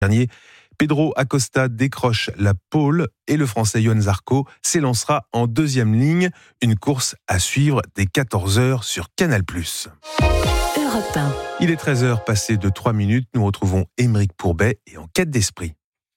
Dernier, Pedro Acosta décroche la pole et le Français Johan Zarco s'élancera en deuxième ligne. Une course à suivre dès 14h sur Canal+. Europe 1. Il est 13h passé de 3 minutes. Nous retrouvons Aymeric Pourbet et En quête d'esprit.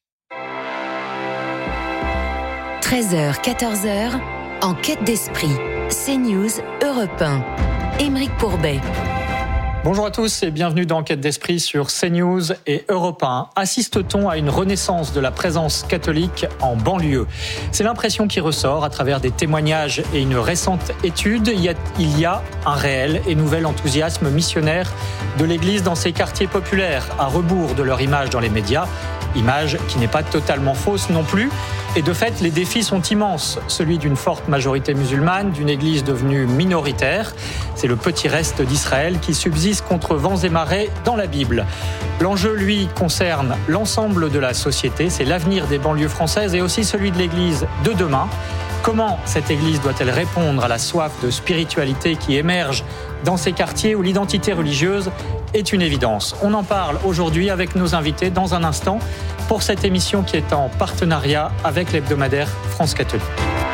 13h, 14h, En quête d'esprit. CNews, Europe 1. Aymeric Pourbet. Bonjour à tous et bienvenue dans Enquête d'Esprit sur CNews et Europe 1. Assiste-t-on à une renaissance de la présence catholique en banlieue ? C'est l'impression qui ressort à travers des témoignages et une récente étude. Il y a un réel et nouvel enthousiasme missionnaire de l'Église dans ces quartiers populaires, à rebours de leur image dans les médias. Image qui n'est pas totalement fausse non plus. Et de fait, les défis sont immenses. Celui d'une forte majorité musulmane, d'une église devenue minoritaire. C'est le petit reste d'Israël qui subsiste contre vents et marées dans la Bible. L'enjeu, lui, concerne l'ensemble de la société. C'est l'avenir des banlieues françaises et aussi celui de l'église de demain. Comment cette église doit-elle répondre à la soif de spiritualité qui émerge dans ces quartiers où l'identité religieuse est une évidence? On en parle aujourd'hui avec nos invités dans un instant pour cette émission qui est en partenariat avec l'hebdomadaire France Catholique.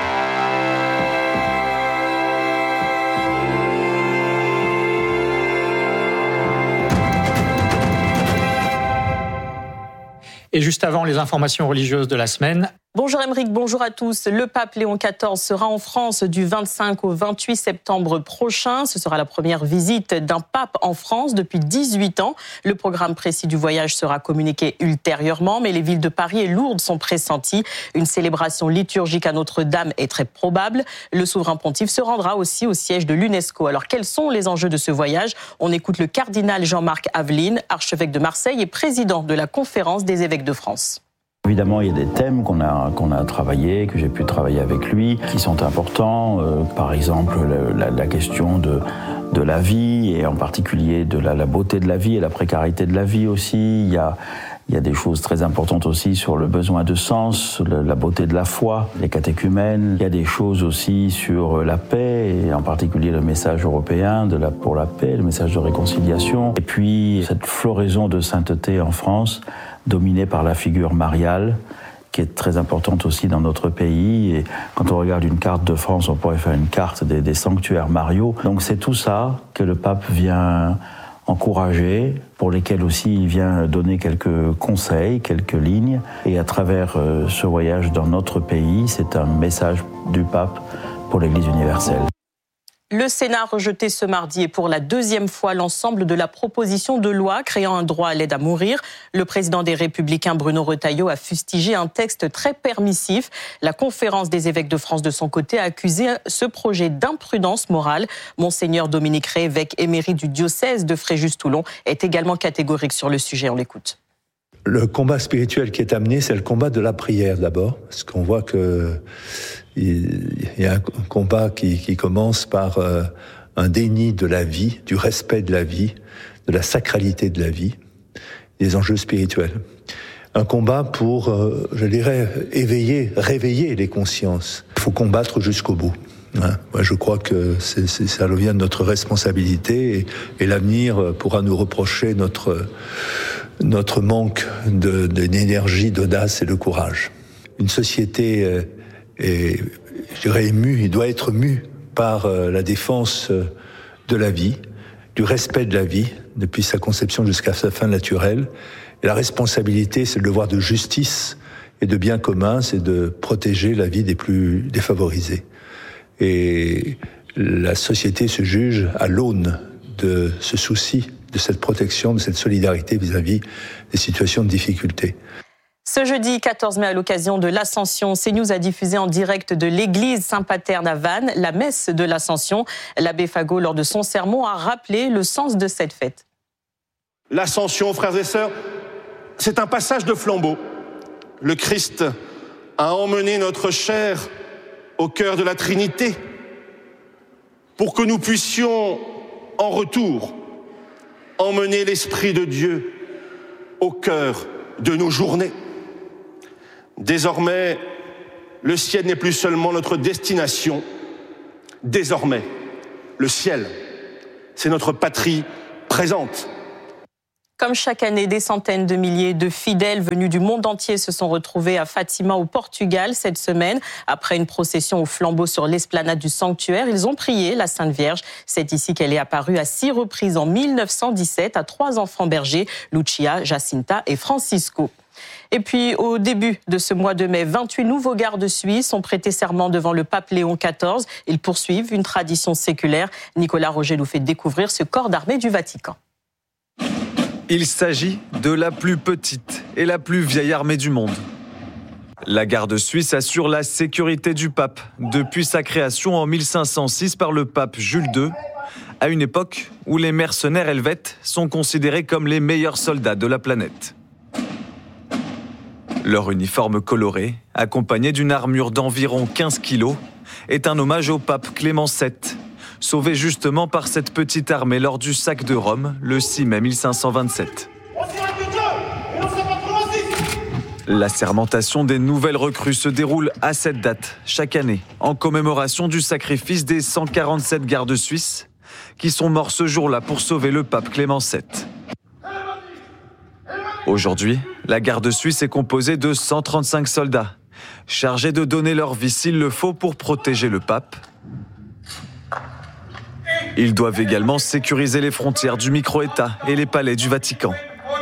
Et juste avant les informations religieuses de la semaine. Bonjour Aymeric, bonjour à tous. Le pape Léon XIV sera en France du 25 au 28 septembre prochain. Ce sera la première visite d'un pape en France depuis 18 ans. Le programme précis du voyage sera communiqué ultérieurement, mais les villes de Paris et Lourdes sont pressenties. Une célébration liturgique à Notre-Dame est très probable. Le souverain pontife se rendra aussi au siège de l'UNESCO. Alors quels sont les enjeux de ce voyage ? On écoute le cardinal Jean-Marc Aveline, archevêque de Marseille et président de la Conférence des évêques de France. Évidemment, il y a des thèmes qu'on a travaillés, que j'ai pu travailler avec lui, qui sont importants. Par exemple, la question de la vie, et en particulier de la beauté de la vie et la précarité de la vie aussi. Il y a des choses très importantes aussi sur le besoin de sens, la beauté de la foi, les catéchumènes. Il y a des choses aussi sur la paix, et en particulier le message européen pour la paix, le message de réconciliation. Et puis, cette floraison de sainteté en France, dominée par la figure mariale, qui est très importante aussi dans notre pays. Et quand on regarde une carte de France, on pourrait faire une carte des sanctuaires mariaux. Donc c'est tout ça que le pape vient encourager, pour lesquels aussi il vient donner quelques conseils, quelques lignes. Et à travers ce voyage dans notre pays, c'est un message du pape pour l'Église universelle. Le Sénat a rejeté ce mardi et pour la deuxième fois l'ensemble de la proposition de loi créant un droit à l'aide à mourir. Le président des Républicains, Bruno Retailleau, a fustigé un texte très permissif. La Conférence des évêques de France, de son côté, a accusé ce projet d'imprudence morale. Monseigneur Dominique Rey, évêque émérite du diocèse de Fréjus-Toulon, est également catégorique sur le sujet. On l'écoute. Le combat spirituel qui est amené, c'est le combat de la prière d'abord, parce qu'on voit que il y a un combat qui commence par un déni de la vie, du respect de la vie, de la sacralité de la vie, des enjeux spirituels. Un combat pour, je dirais, réveiller les consciences. Il faut combattre jusqu'au bout. Moi, je crois que ça revient de notre responsabilité et l'avenir pourra nous reprocher notre manque d'énergie, d'audace et de courage. Une société est, je dirais, émue, il doit être mue par la défense de la vie, du respect de la vie, depuis sa conception jusqu'à sa fin naturelle. Et la responsabilité, c'est le devoir de justice et de bien commun, c'est de protéger la vie des plus défavorisés. Et la société se juge à l'aune de ce souci, de cette protection, de cette solidarité vis-à-vis des situations de difficulté. Ce jeudi 14 mai, à l'occasion de l'Ascension, CNews a diffusé en direct de l'église Saint-Paterne à Vannes la messe de l'Ascension. L'abbé Fagot, lors de son sermon, a rappelé le sens de cette fête. L'Ascension, frères et sœurs, c'est un passage de flambeau. Le Christ a emmené notre chair au cœur de la Trinité pour que nous puissions, en retour, emmener l'Esprit de Dieu au cœur de nos journées. Désormais, le ciel n'est plus seulement notre destination. Désormais, le ciel, c'est notre patrie présente. Comme chaque année, des centaines de milliers de fidèles venus du monde entier se sont retrouvés à Fatima au Portugal cette semaine. Après une procession au flambeau sur l'esplanade du sanctuaire, ils ont prié la Sainte Vierge. C'est ici qu'elle est apparue à 6 reprises en 1917 à 3 enfants bergers, Lucia, Jacinta et Francisco. Et puis, au début de ce mois de mai, 28 nouveaux gardes suisses ont prêté serment devant le pape Léon XIV. Ils poursuivent une tradition séculaire. Nicolas Roger nous fait découvrir ce corps d'armée du Vatican. Il s'agit de la plus petite et la plus vieille armée du monde. La garde suisse assure la sécurité du pape depuis sa création en 1506 par le pape Jules II, à une époque où les mercenaires helvètes sont considérés comme les meilleurs soldats de la planète. Leur uniforme coloré, accompagné d'une armure d'environ 15 kilos, est un hommage au pape Clément VII, sauvé justement par cette petite armée lors du sac de Rome le 6 mai 1527. La sermentation des nouvelles recrues se déroule à cette date, chaque année, en commémoration du sacrifice des 147 gardes suisses qui sont morts ce jour-là pour sauver le pape Clément VII. Aujourd'hui, la garde suisse est composée de 135 soldats, chargés de donner leur vie s'il le faut pour protéger le pape. Ils doivent également sécuriser les frontières du micro-État et les palais du Vatican.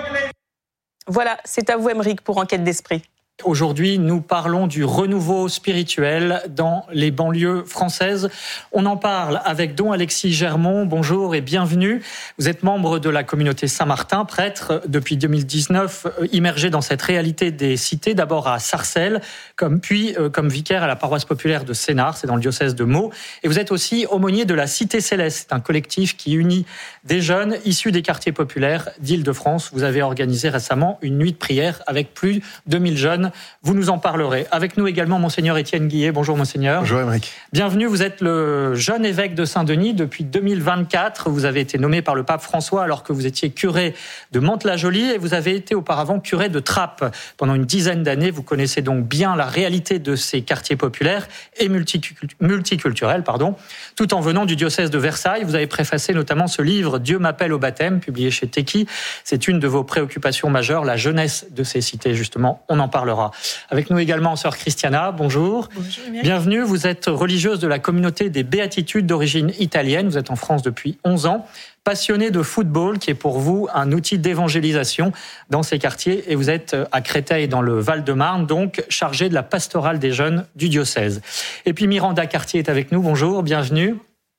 Voilà, c'est à vous, Aymeric, pour Enquête d'Esprit. Aujourd'hui, nous parlons du renouveau spirituel dans les banlieues françaises. On en parle avec Don Alexis Germont. Bonjour et bienvenue. Vous êtes membre de la communauté Saint-Martin, prêtre depuis 2019, immergé dans cette réalité des cités, d'abord à Sarcelles, puis comme vicaire à la paroisse populaire de Sénart, c'est dans le diocèse de Meaux. Et vous êtes aussi aumônier de la Cité Céleste, c'est un collectif qui unit des jeunes issus des quartiers populaires d'Île-de-France. Vous avez organisé récemment une nuit de prière avec plus de 2000 jeunes. Vous nous en parlerez. Avec nous également Monseigneur Étienne Guillet. Bonjour Monseigneur. Bonjour Aymeric. Bienvenue, vous êtes le jeune évêque de Saint-Denis depuis 2024. Vous avez été nommé par le pape François alors que vous étiez curé de Mantes-la-Jolie et vous avez été auparavant curé de Trappes. Pendant une dizaine d'années, vous connaissez donc bien la réalité de ces quartiers populaires et multiculturels, tout en venant du diocèse de Versailles. Vous avez préfacé notamment ce livre « Dieu m'appelle au baptême » publié chez Teki. C'est une de vos préoccupations majeures, la jeunesse de ces cités justement. On en parlera. Avec nous également sœur Christiana, bonjour. Bonjour. Bienvenue, vous êtes religieuse de la communauté des Béatitudes d'origine italienne, vous êtes en France depuis 11 ans, passionnée de football qui est pour vous un outil d'évangélisation dans ces quartiers et vous êtes à Créteil dans le Val-de-Marne, donc chargée de la pastorale des jeunes du diocèse. Et puis Miranda Cartier est avec nous, bonjour, bienvenue.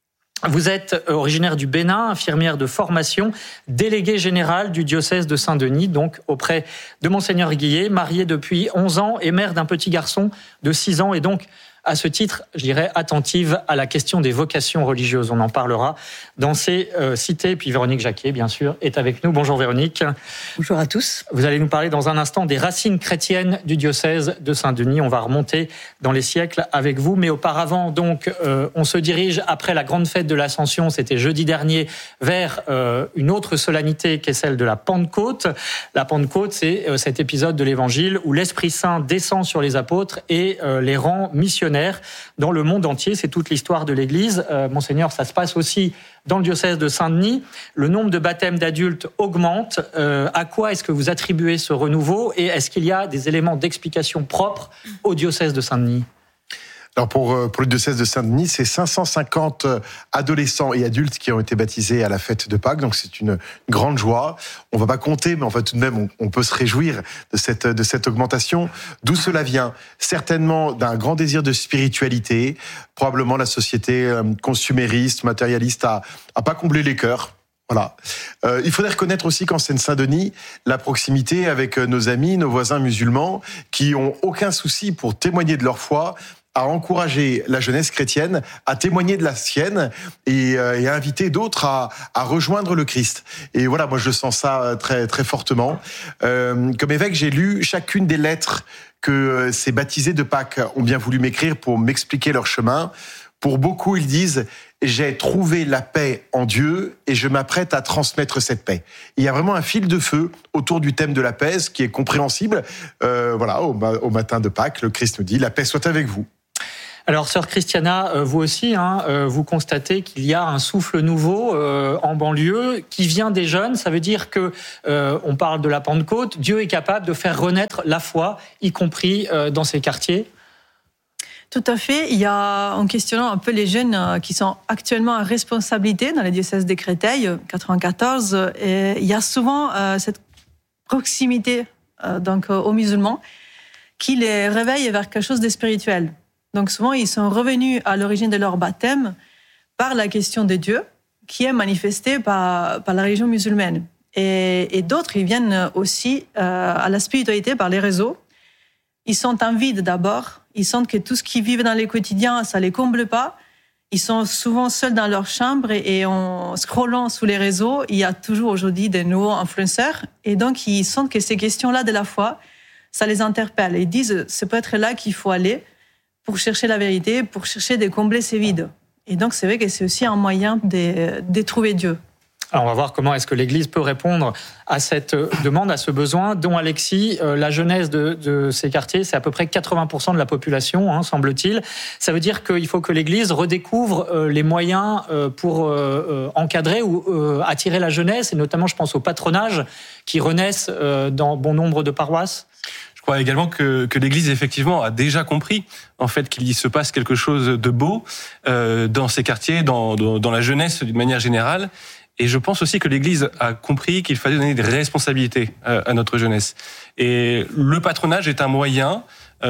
Vous êtes originaire du Bénin, infirmière de formation, déléguée générale du diocèse de Saint-Denis, donc auprès de Monseigneur Guillet, mariée depuis 11 ans et mère d'un petit garçon de 6 ans et donc à ce titre, je dirais, attentive à la question des vocations religieuses. On en parlera dans ces cités. Puis Véronique Jacquier, bien sûr, est avec nous. Bonjour Véronique. Bonjour à tous. Vous allez nous parler dans un instant des racines chrétiennes du diocèse de Saint-Denis. On va remonter dans les siècles avec vous. Mais auparavant, donc, on se dirige après la grande fête de l'Ascension, c'était jeudi dernier, vers une autre solennité qui est celle de la Pentecôte. La Pentecôte, c'est cet épisode de l'Évangile où l'Esprit Saint descend sur les apôtres et les rend missionnaires dans le monde entier. C'est toute l'histoire de l'Église. Monseigneur, ça se passe aussi dans le diocèse de Saint-Denis. Le nombre de baptêmes d'adultes augmente. À quoi est-ce que vous attribuez ce renouveau et est-ce qu'il y a des éléments d'explication propres au diocèse de Saint-Denis ? Alors pour le diocèse de Saint-Denis, c'est 550 adolescents et adultes qui ont été baptisés à la fête de Pâques, donc c'est une grande joie. On va pas compter, mais en fait tout de même on peut se réjouir de cette augmentation. D'où cela vient ? Certainement d'un grand désir de spiritualité. Probablement la société consumériste, matérialiste a pas comblé les cœurs. Voilà. Il faudrait reconnaître aussi qu'en Seine-Saint-Denis, la proximité avec nos amis, nos voisins musulmans, qui ont aucun souci pour témoigner de leur foi, à encourager la jeunesse chrétienne à témoigner de la sienne et à inviter d'autres à rejoindre le Christ. Et voilà, moi je sens ça très très fortement. Comme évêque, j'ai lu chacune des lettres que ces baptisés de Pâques ont bien voulu m'écrire pour m'expliquer leur chemin. Pour beaucoup, ils disent « J'ai trouvé la paix en Dieu et je m'apprête à transmettre cette paix ». Il y a vraiment un fil de feu autour du thème de la paix, ce qui est compréhensible. Voilà, au matin de Pâques, le Christ nous dit « La paix soit avec vous ». Alors, sœur Christiana, vous aussi, vous constatez qu'il y a un souffle nouveau en banlieue qui vient des jeunes. Ça veut dire que on parle de la Pentecôte. Dieu est capable de faire renaître la foi, y compris dans ces quartiers. Tout à fait. Il y a, en questionnant un peu les jeunes qui sont actuellement en responsabilité dans le diocèse de Créteil, 94, il y a souvent cette proximité aux musulmans qui les réveille vers quelque chose de spirituel. Donc souvent, ils sont revenus à l'origine de leur baptême par la question de Dieu, qui est manifestée par la religion musulmane. Et d'autres, ils viennent aussi à la spiritualité par les réseaux. Ils sont en vide d'abord. Ils sentent que tout ce qu'ils vivent dans les quotidiens, ça les comble pas. Ils sont souvent seuls dans leur chambre et en scrollant sous les réseaux, il y a toujours aujourd'hui des nouveaux influenceurs. Et donc, ils sentent que ces questions-là de la foi, ça les interpelle. Ils disent, c'est peut-être là qu'il faut aller pour chercher la vérité, pour chercher de combler ces vides. Et donc, c'est vrai que c'est aussi un moyen de trouver Dieu. Alors, on va voir comment est-ce que l'Église peut répondre à cette demande, à ce besoin, dont Alexis, la jeunesse de ces quartiers, c'est à peu près 80% de la population, semble-t-il. Ça veut dire qu'il faut que l'Église redécouvre les moyens pour encadrer ou attirer la jeunesse, et notamment, je pense au patronage, qui renaissent dans bon nombre de paroisses. Je crois également que l'Église, effectivement, a déjà compris en fait qu'il se passe quelque chose de beau dans ces quartiers, dans la jeunesse d'une manière générale. Et je pense aussi que l'Église a compris qu'il fallait donner des responsabilités à notre jeunesse. Et le patronage est un moyen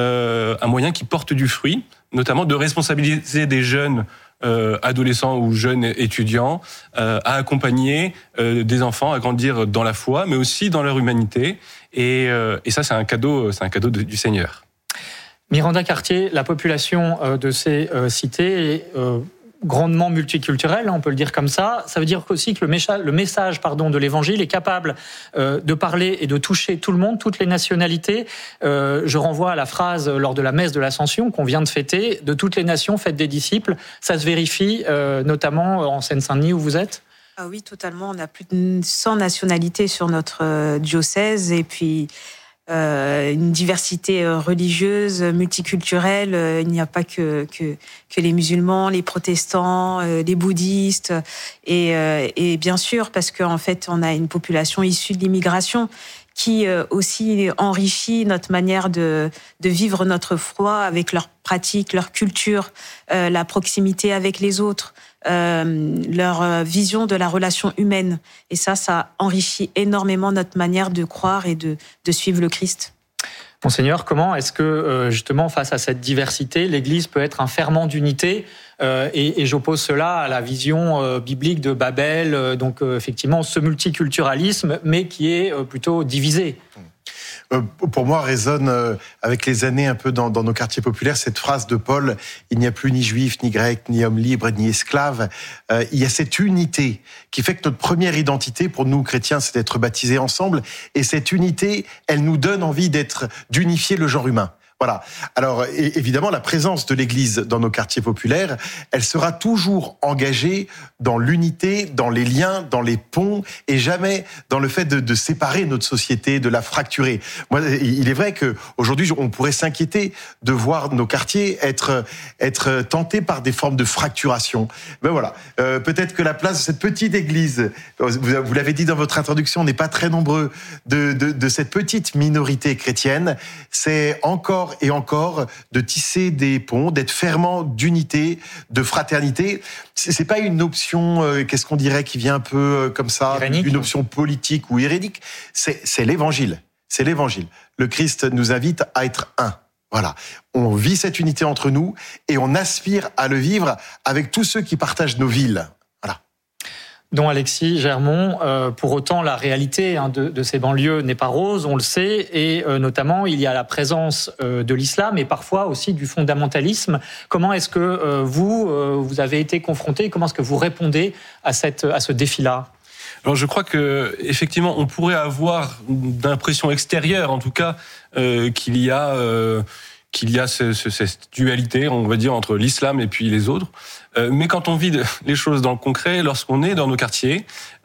qui porte du fruit, notamment de responsabiliser des jeunes adolescents ou jeunes étudiants à accompagner des enfants à grandir dans la foi, mais aussi dans leur humanité. Et ça, c'est un cadeau du Seigneur. Miranda Cartier, la population de ces cités est grandement multiculturelle, on peut le dire comme ça. Ça veut dire aussi que le message de l'Évangile est capable de parler et de toucher tout le monde, toutes les nationalités. Je renvoie à la phrase lors de la messe de l'Ascension qu'on vient de fêter, de toutes les nations, faites des disciples. Ça se vérifie, notamment en Seine-Saint-Denis où vous êtes ? Ah oui, totalement. On a plus de 100 nationalités sur notre diocèse et puis une diversité religieuse, multiculturelle. Il n'y a pas que les musulmans, les protestants, les bouddhistes et bien sûr parce qu'en fait on a une population issue de l'immigration qui aussi enrichit notre manière de vivre notre foi avec leurs pratiques, leur culture, la proximité avec les autres. Leur vision de la relation humaine. Et ça enrichit énormément notre manière de croire et de suivre le Christ. Monseigneur, comment est-ce que, justement, face à cette diversité, l'Église peut être un ferment d'unité et j'oppose cela à la vision biblique de Babel, donc effectivement ce multiculturalisme, mais qui est plutôt divisé. Pour moi, résonne avec les années un peu dans nos quartiers populaires cette phrase de Paul, il n'y a plus ni juif, ni grec, ni homme libre, ni esclave. Il y a cette unité qui fait que notre première identité, pour nous chrétiens, c'est d'être baptisés ensemble. Et cette unité, elle nous donne envie d'unifier le genre humain. Voilà. Alors, évidemment, la présence de l'Église dans nos quartiers populaires, elle sera toujours engagée dans l'unité, dans les liens, dans les ponts, et jamais dans le fait de séparer notre société, de la fracturer. Moi, il est vrai qu'aujourd'hui, on pourrait s'inquiéter de voir nos quartiers être tentés par des formes de fracturation. Ben voilà. Peut-être que la place de cette petite Église, vous l'avez dit dans votre introduction, on n'est pas très nombreux de cette petite minorité chrétienne. C'est encore et encore de tisser des ponts, d'être ferments d'unité, de fraternité. C'est pas une option, qu'est-ce qu'on dirait, qui vient un peu comme ça, irénique, une option politique ou hérédique. C'est l'évangile. C'est l'évangile. Le Christ nous invite à être un. Voilà. On vit cette unité entre nous et on aspire à le vivre avec tous ceux qui partagent nos villes. Dont Alexis Germont, pour autant la réalité de ces banlieues n'est pas rose, on le sait, et notamment il y a la présence de l'islam et parfois aussi du fondamentalisme. Comment est-ce que vous avez été confronté, comment est-ce que vous répondez à ce défi-là ? Alors je crois que effectivement on pourrait avoir d'impression extérieure en tout cas qu'il y a cette dualité, on va dire, entre l'islam et puis les autres. Mais quand on vit les choses dans le concret, lorsqu'on est dans nos quartiers,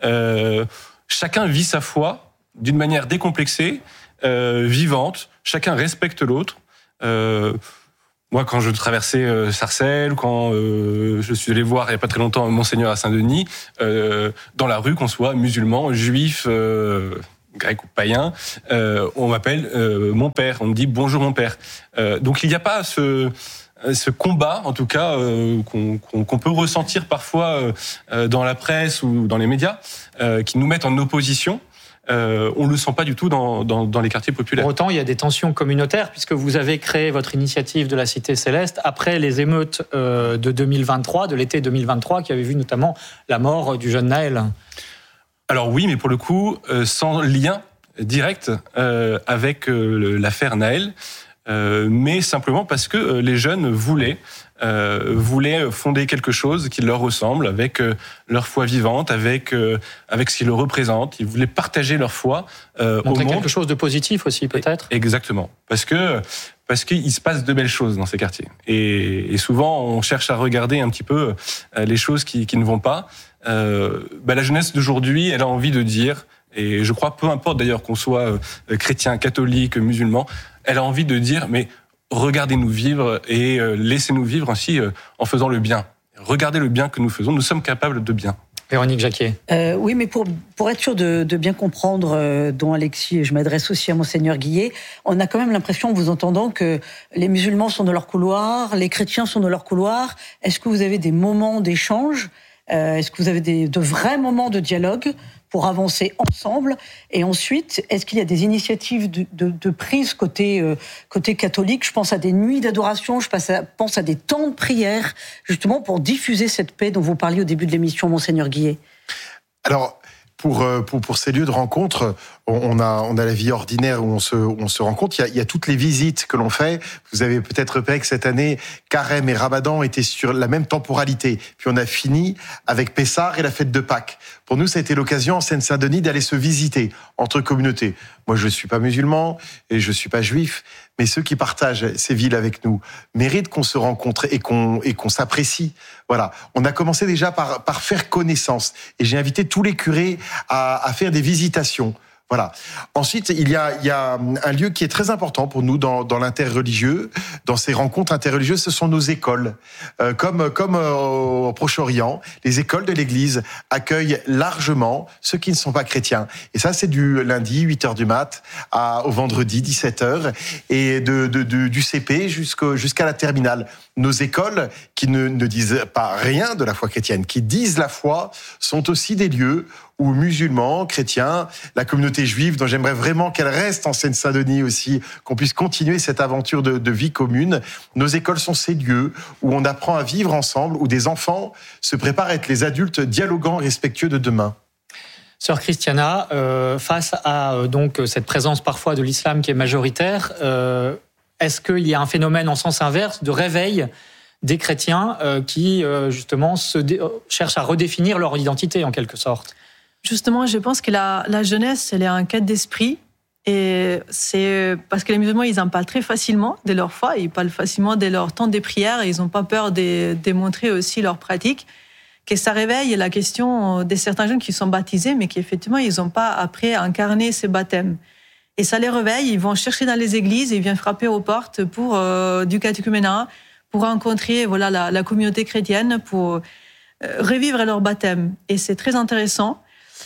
chacun vit sa foi d'une manière décomplexée, vivante. Chacun respecte l'autre. Moi, quand je traversais Sarcelles, quand je suis allé voir il n'y a pas très longtemps Monseigneur à Saint-Denis, dans la rue, qu'on soit musulman, juif, grec ou païen, on m'appelle mon père, on me dit bonjour mon père. Donc il n'y a pas ce combat, en tout cas, qu'on peut ressentir parfois dans la presse ou dans les médias, qui nous mettent en opposition. On le sent pas du tout dans les quartiers populaires. Pour autant, il y a des tensions communautaires, puisque vous avez créé votre initiative de la Cité Céleste après les émeutes de 2023, de l'été 2023, qui avaient vu notamment la mort du jeune Naël. Alors oui, mais pour le coup, sans lien direct avec l'affaire Naël, mais simplement parce que les jeunes voulaient fonder quelque chose qui leur ressemble, avec leur foi vivante, avec ce qui le représente. Ils voulaient partager leur foi au monde. Quelque chose de positif aussi, peut-être. Exactement, parce qu'il se passe de belles choses dans ces quartiers. Et souvent, on cherche à regarder un petit peu les choses qui ne vont pas. La jeunesse d'aujourd'hui, elle a envie de dire, et je crois, peu importe d'ailleurs qu'on soit chrétien, catholique, musulman, elle a envie de dire, mais regardez-nous vivre et laissez-nous vivre ainsi en faisant le bien. Regardez le bien que nous faisons, nous sommes capables de bien. Véronique Jacquier. Oui, mais pour être sûr de bien comprendre, dont Alexis, et je m'adresse aussi à Monseigneur Guillet, on a quand même l'impression, en vous entendant, que les musulmans sont dans leur couloir, les chrétiens sont dans leur couloir. Est-ce que vous avez des moments d'échange ? Est-ce que vous avez de vrais moments de dialogue pour avancer ensemble? Et ensuite, est-ce qu'il y a des initiatives de prise côté catholique? Je pense à des nuits d'adoration, je pense à des temps de prière, justement pour diffuser cette paix dont vous parliez au début de l'émission, Monseigneur Guillet. Alors, pour ces lieux de rencontre, on a la vie ordinaire où on se rencontre. Il y a toutes les visites que l'on fait. Vous avez peut-être repéré que cette année, Carême et Ramadan étaient sur la même temporalité. Puis on a fini avec Pessah et la fête de Pâques. Pour nous, ça a été l'occasion en Seine-Saint-Denis d'aller se visiter entre communautés. Moi, je ne suis pas musulman et je ne suis pas juif, mais ceux qui partagent ces villes avec nous méritent qu'on se rencontre et qu'on s'apprécie. Voilà. On a commencé déjà par faire connaissance. Et j'ai invité tous les curés à faire des visitations. Voilà. Ensuite, il y a un lieu qui est très important pour nous dans l'interreligieux, dans ces rencontres interreligieuses, ce sont nos écoles. Comme au Proche-Orient, les écoles de l'Église accueillent largement ceux qui ne sont pas chrétiens. Et ça, c'est du lundi, 8h du mat, au vendredi, 17h, et du CP jusqu'à la terminale. Nos écoles, qui ne disent pas rien de la foi chrétienne, qui disent la foi, sont aussi des lieux où musulmans, chrétiens, la communauté juive, dont j'aimerais vraiment qu'elle reste en Seine-Saint-Denis aussi, qu'on puisse continuer cette aventure de vie commune. Nos écoles sont ces lieux où on apprend à vivre ensemble, où des enfants se préparent à être les adultes dialoguants et respectueux de demain. Sœur Christiana, face à donc cette présence parfois de l'islam qui est majoritaire, est-ce qu'il y a un phénomène en sens inverse de réveil des chrétiens qui justement cherchent à redéfinir leur identité en quelque sorte? Justement, je pense que la jeunesse, elle est en quête d'esprit. Et c'est parce que les musulmans, ils en parlent très facilement de leur foi. Ils parlent facilement de leur temps de prière. Et ils n'ont pas peur de démontrer aussi leur pratique. Que ça réveille la question de certains jeunes qui sont baptisés, mais qui effectivement, ils n'ont pas après incarné ces baptêmes. Et ça les réveille. Ils vont chercher dans les églises. Ils viennent frapper aux portes pour du catéchuménat, pour rencontrer la communauté chrétienne, pour revivre leur baptême. Et c'est très intéressant.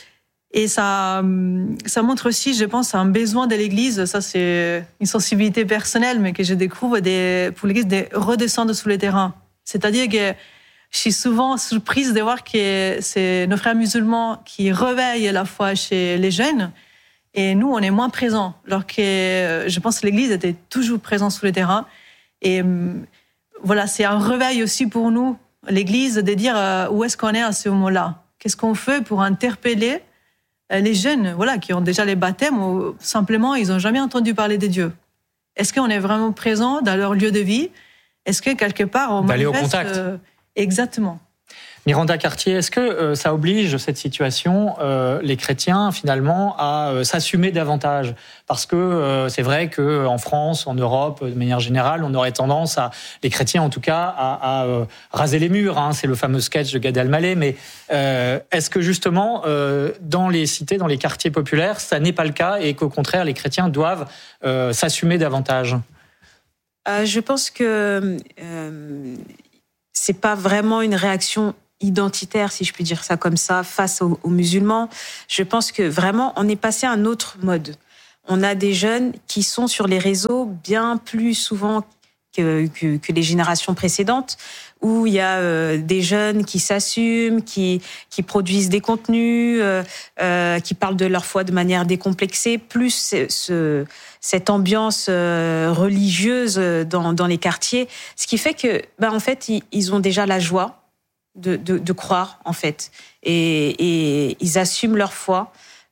Et ça montre aussi, je pense, un besoin de l'Église. Ça, c'est une sensibilité personnelle, mais que je découvre pour l'Église de redescendre sur le terrain. C'est-à-dire que je suis souvent surprise de voir que c'est nos frères musulmans qui réveillent la foi chez les jeunes, et nous, on est moins présents. Alors que je pense que l'Église était toujours présente sur le terrain. Et voilà, c'est un réveil aussi pour nous, l'Église, de dire où est-ce qu'on est à ce moment-là. Qu'est-ce qu'on fait pour interpeller les jeunes, qui ont déjà les baptêmes, ou simplement ils n'ont jamais entendu parler de Dieu. Est-ce qu'on est vraiment présent dans leur lieu de vie? Est-ce que quelque part on d'aller manifeste, au contact exactement. Miranda Cartier, est-ce que ça oblige, cette situation, les chrétiens, finalement, à s'assumer davantage? Parce que c'est vrai qu'en France, en Europe, de manière générale, on aurait tendance, les chrétiens en tout cas, à raser les murs. Hein, c'est le fameux sketch de Gad Elmaleh. Mais est-ce que justement, dans les cités, dans les quartiers populaires, ça n'est pas le cas et qu'au contraire, les chrétiens doivent s'assumer davantage? Je pense que c'est pas vraiment une réaction identitaire, si je puis dire ça comme ça, face aux musulmans. Je pense que vraiment, on est passé à un autre mode. On a des jeunes qui sont sur les réseaux bien plus souvent que les générations précédentes, où il y a des jeunes qui s'assument, qui produisent des contenus, qui parlent de leur foi de manière décomplexée, plus cette ambiance religieuse dans les quartiers, ce qui fait que, en fait, ils ont déjà la joie de croire, en fait, et ils assument leur foi.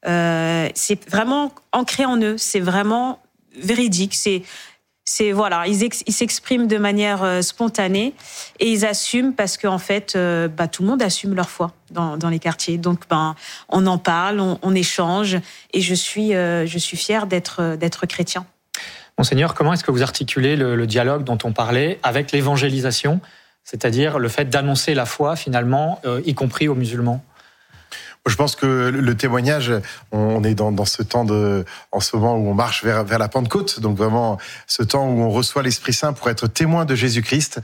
C'est vraiment ancré en eux, c'est vraiment véridique, c'est voilà, ils s'expriment de manière spontanée et ils assument parce qu'en fait, tout le monde assume leur foi dans les quartiers. Donc, on en parle, on échange, et je suis fière d'être chrétien. Monseigneur, comment est-ce que vous articulez le dialogue dont on parlait avec l'évangélisation, c'est-à-dire le fait d'annoncer la foi finalement, y compris aux musulmans? Je pense que le témoignage, on est dans ce temps en ce moment où on marche vers la Pentecôte, donc vraiment ce temps où on reçoit l'Esprit Saint pour être témoin de Jésus-Christ.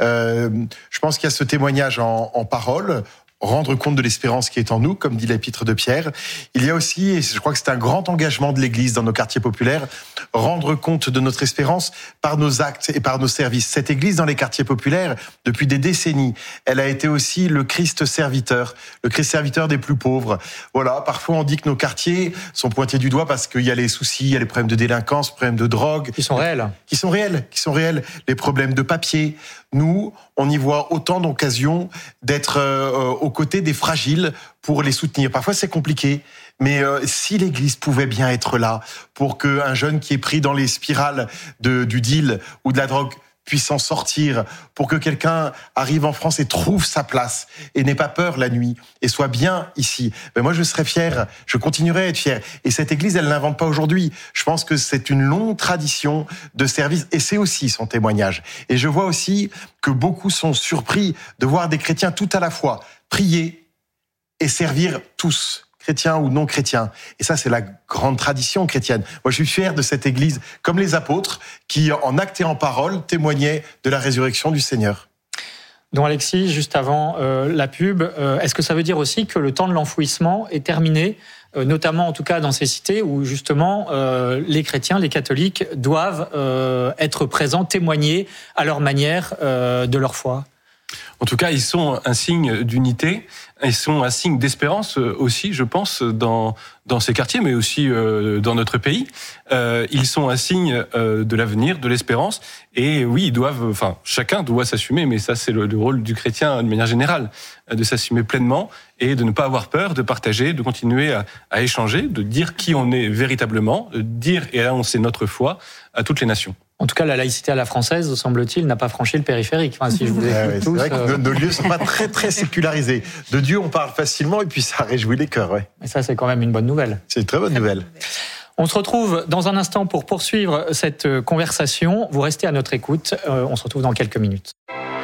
Je pense qu'il y a ce témoignage en parole, rendre compte de l'espérance qui est en nous, comme dit l'épître de Pierre. Il y a aussi, et je crois que c'est un grand engagement de l'Église dans nos quartiers populaires, rendre compte de notre espérance par nos actes et par nos services. Cette Église dans les quartiers populaires, depuis des décennies, elle a été aussi le Christ serviteur des plus pauvres. Voilà, parfois on dit que nos quartiers sont pointés du doigt parce qu'il y a les soucis, il y a les problèmes de délinquance, problèmes de drogue. Qui sont réels. Qui sont réels. Les problèmes de papier. Nous, on y voit autant d'occasions d'être aux côtés des fragiles pour les soutenir. Parfois, c'est compliqué, mais si l'Église pouvait bien être là pour qu'un jeune qui est pris dans les spirales du deal ou de la drogue puisse s'en sortir, pour que quelqu'un arrive en France et trouve sa place et n'ait pas peur la nuit et soit bien ici. Mais moi, je serais fier, je continuerai à être fier. Et cette Église, elle l'invente pas aujourd'hui. Je pense que c'est une longue tradition de service et c'est aussi son témoignage. Et je vois aussi que beaucoup sont surpris de voir des chrétiens tout à la fois prier et servir tous, chrétiens ou non chrétiens. Et ça, c'est la grande tradition chrétienne. Moi, je suis fier de cette Église, comme les apôtres, qui, en acte et en parole, témoignaient de la résurrection du Seigneur. Donc Alexis, juste avant la pub, est-ce que ça veut dire aussi que le temps de l'enfouissement est terminé, notamment en tout cas dans ces cités où justement les chrétiens, les catholiques doivent être présents, témoigner à leur manière de leur foi? En tout cas, ils sont un signe d'unité, ils sont un signe d'espérance aussi, je pense, dans ces quartiers, mais aussi dans notre pays. Ils sont un signe de l'avenir, de l'espérance, et oui, chacun doit s'assumer, mais ça c'est le rôle du chrétien de manière générale, de s'assumer pleinement et de ne pas avoir peur, de partager, de continuer à échanger, de dire qui on est véritablement, de dire et annoncer notre foi à toutes les nations. En tout cas, la laïcité à la française, semble-t-il, n'a pas franchi le périphérique. Enfin, si je vous écoute tous, c'est vrai que nos lieux ne sont pas très, très sécularisés. De Dieu, on parle facilement et puis ça réjouit les cœurs. Ouais. Et ça, c'est quand même une bonne nouvelle. C'est une très bonne nouvelle. On se retrouve dans un instant pour poursuivre cette conversation. Vous restez à notre écoute. On se retrouve dans quelques minutes.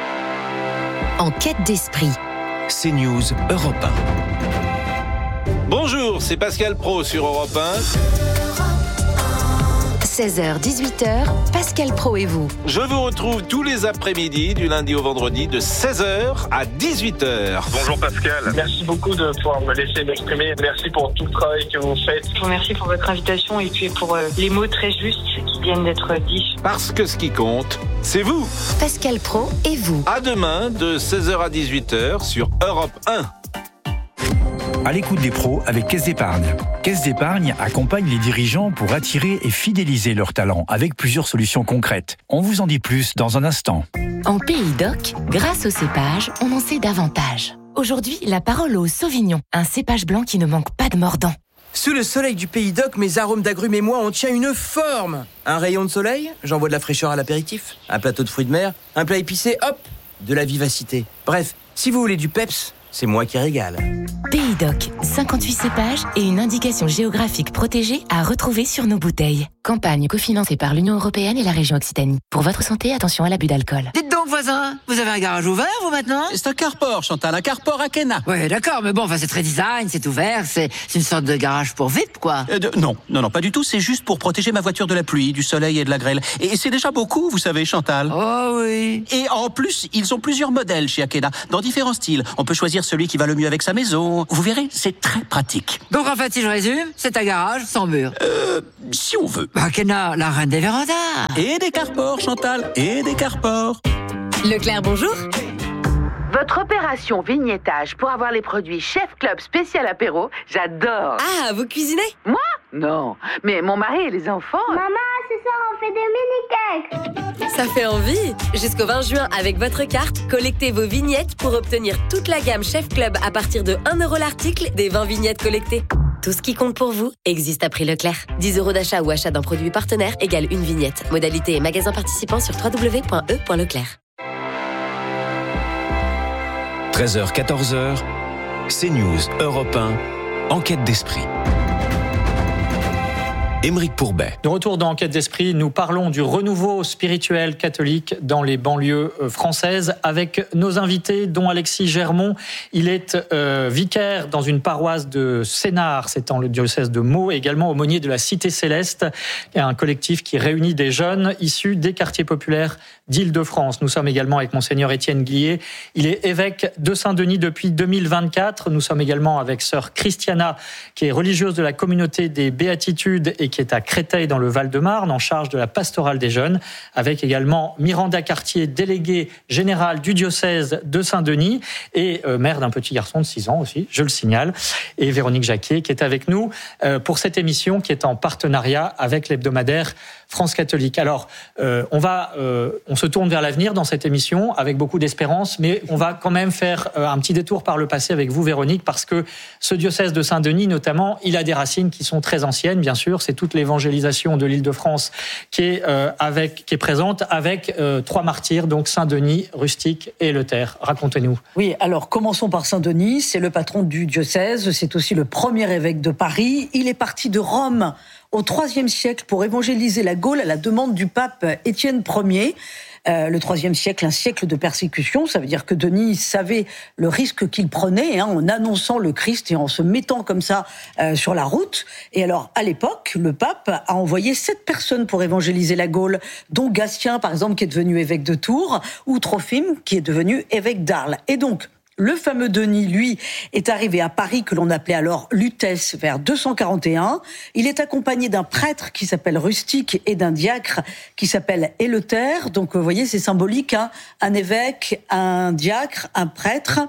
En quête d'esprit. CNews Europe 1. Bonjour, c'est Pascal Praud sur Europe 1. 16h-18h, Pascal Praud et vous. Je vous retrouve tous les après-midi, du lundi au vendredi, de 16h à 18h. Bonjour Pascal. Merci beaucoup de pouvoir me laisser m'exprimer. Merci pour tout le travail que vous faites. Je vous remercie pour votre invitation et puis pour les mots très justes qui viennent d'être dits. Parce que ce qui compte, c'est vous. Pascal Praud et vous. À demain, de 16h à 18h sur Europe 1. À l'écoute des pros avec Caisse d'Épargne. Caisse d'Épargne accompagne les dirigeants pour attirer et fidéliser leurs talents avec plusieurs solutions concrètes. On vous en dit plus dans un instant. En Pays d'Oc, grâce au cépage, on en sait davantage. Aujourd'hui, la parole au Sauvignon, un cépage blanc qui ne manque pas de mordant. Sous le soleil du Pays d'Oc, mes arômes d'agrumes et moi, on tient une forme. Un rayon de soleil, j'envoie de la fraîcheur à l'apéritif. Un plateau de fruits de mer, un plat épicé, hop, de la vivacité. Bref, si vous voulez du peps, c'est moi qui régale. Pays Doc, 58 cépages et une indication géographique protégée à retrouver sur nos bouteilles. Campagne cofinancée par l'Union européenne et la région Occitanie. Pour votre santé, attention à l'abus d'alcool. Dites donc, voisin, vous avez un garage ouvert, vous, maintenant? C'est un carport, Chantal, un carport à Kena. Ouais, d'accord, mais bon, c'est très design, c'est ouvert, c'est une sorte de garage pour VIP, quoi. Non, pas du tout, c'est juste pour protéger ma voiture de la pluie, du soleil et de la grêle. Et c'est déjà beaucoup, vous savez, Chantal. Oh oui. Et en plus, ils ont plusieurs modèles chez Akena, dans différents styles. On peut choisir celui qui va le mieux avec sa maison. Vous verrez, c'est très pratique. Donc en fait, si je résume, c'est un garage sans mur. Si on veut. Akena, la reine des vérandas. Et des carports, Chantal, et des carports. Leclerc, bonjour. Votre opération vignettage pour avoir les produits Chef Club spécial apéro, j'adore. Ah, vous cuisinez? Moi? Non, mais mon mari et les enfants... Maman, ce soir on fait des mini-cakes. Ça fait envie. Jusqu'au 20 juin, avec votre carte, collectez vos vignettes pour obtenir toute la gamme Chef Club à partir de 1 € l'article des 20 vignettes collectées. Tout ce qui compte pour vous existe à prix Leclerc. 10 € d'achat ou achat d'un produit partenaire égale une vignette. Modalité et magasin participant sur www.e.leclerc. 13h, 14h, CNews Europe 1, Enquête d'esprit. Aymeric Pourbet. De retour dans Enquête d'esprit, nous parlons du renouveau spirituel catholique dans les banlieues françaises avec nos invités, dont Alexis Germont. Il est vicaire dans une paroisse de Sénart, c'est dans le diocèse de Meaux, et également aumônier de la Cité Céleste, un collectif qui réunit des jeunes issus des quartiers populaires d'Île-de-France. Nous sommes également avec Monseigneur Étienne Guillet. Il est évêque de Saint-Denis depuis 2024. Nous sommes également avec sœur Christiana, qui est religieuse de la communauté des Béatitudes et qui est à Créteil dans le Val-de-Marne, en charge de la pastorale des jeunes, avec également Miranda Cartier, déléguée générale du diocèse de Saint-Denis et mère d'un petit garçon de 6 ans aussi, je le signale, et Véronique Jacquet qui est avec nous pour cette émission qui est en partenariat avec l'hebdomadaire France Catholique. Alors, on se tourne vers l'avenir dans cette émission avec beaucoup d'espérance, mais on va quand même faire un petit détour par le passé avec vous, Véronique, parce que ce diocèse de Saint-Denis, notamment, il a des racines qui sont très anciennes, bien sûr. C'est toute l'évangélisation de l'Île-de-France qui est présente avec 3 martyrs, donc Saint-Denis, Rustique et Eleuthère. Racontez-nous. Oui, alors commençons par Saint-Denis. C'est le patron du diocèse. C'est aussi le premier évêque de Paris. Il est parti de Rome au IIIe siècle pour évangéliser la Gaule à la demande du pape Étienne Ier. Le IIIe siècle, un siècle de persécution, ça veut dire que Denis savait le risque qu'il prenait en annonçant le Christ et en se mettant comme ça sur la route. Et alors, à l'époque, le pape a envoyé 7 personnes pour évangéliser la Gaule, dont Gatien, par exemple, qui est devenu évêque de Tours, ou Trophime, qui est devenu évêque d'Arles. Et donc, le fameux Denis, lui, est arrivé à Paris, que l'on appelait alors Lutèce, vers 241. Il est accompagné d'un prêtre qui s'appelle Rustique et d'un diacre qui s'appelle Eleuthère. Donc, vous voyez, c'est symbolique, hein, un évêque, un diacre, un prêtre.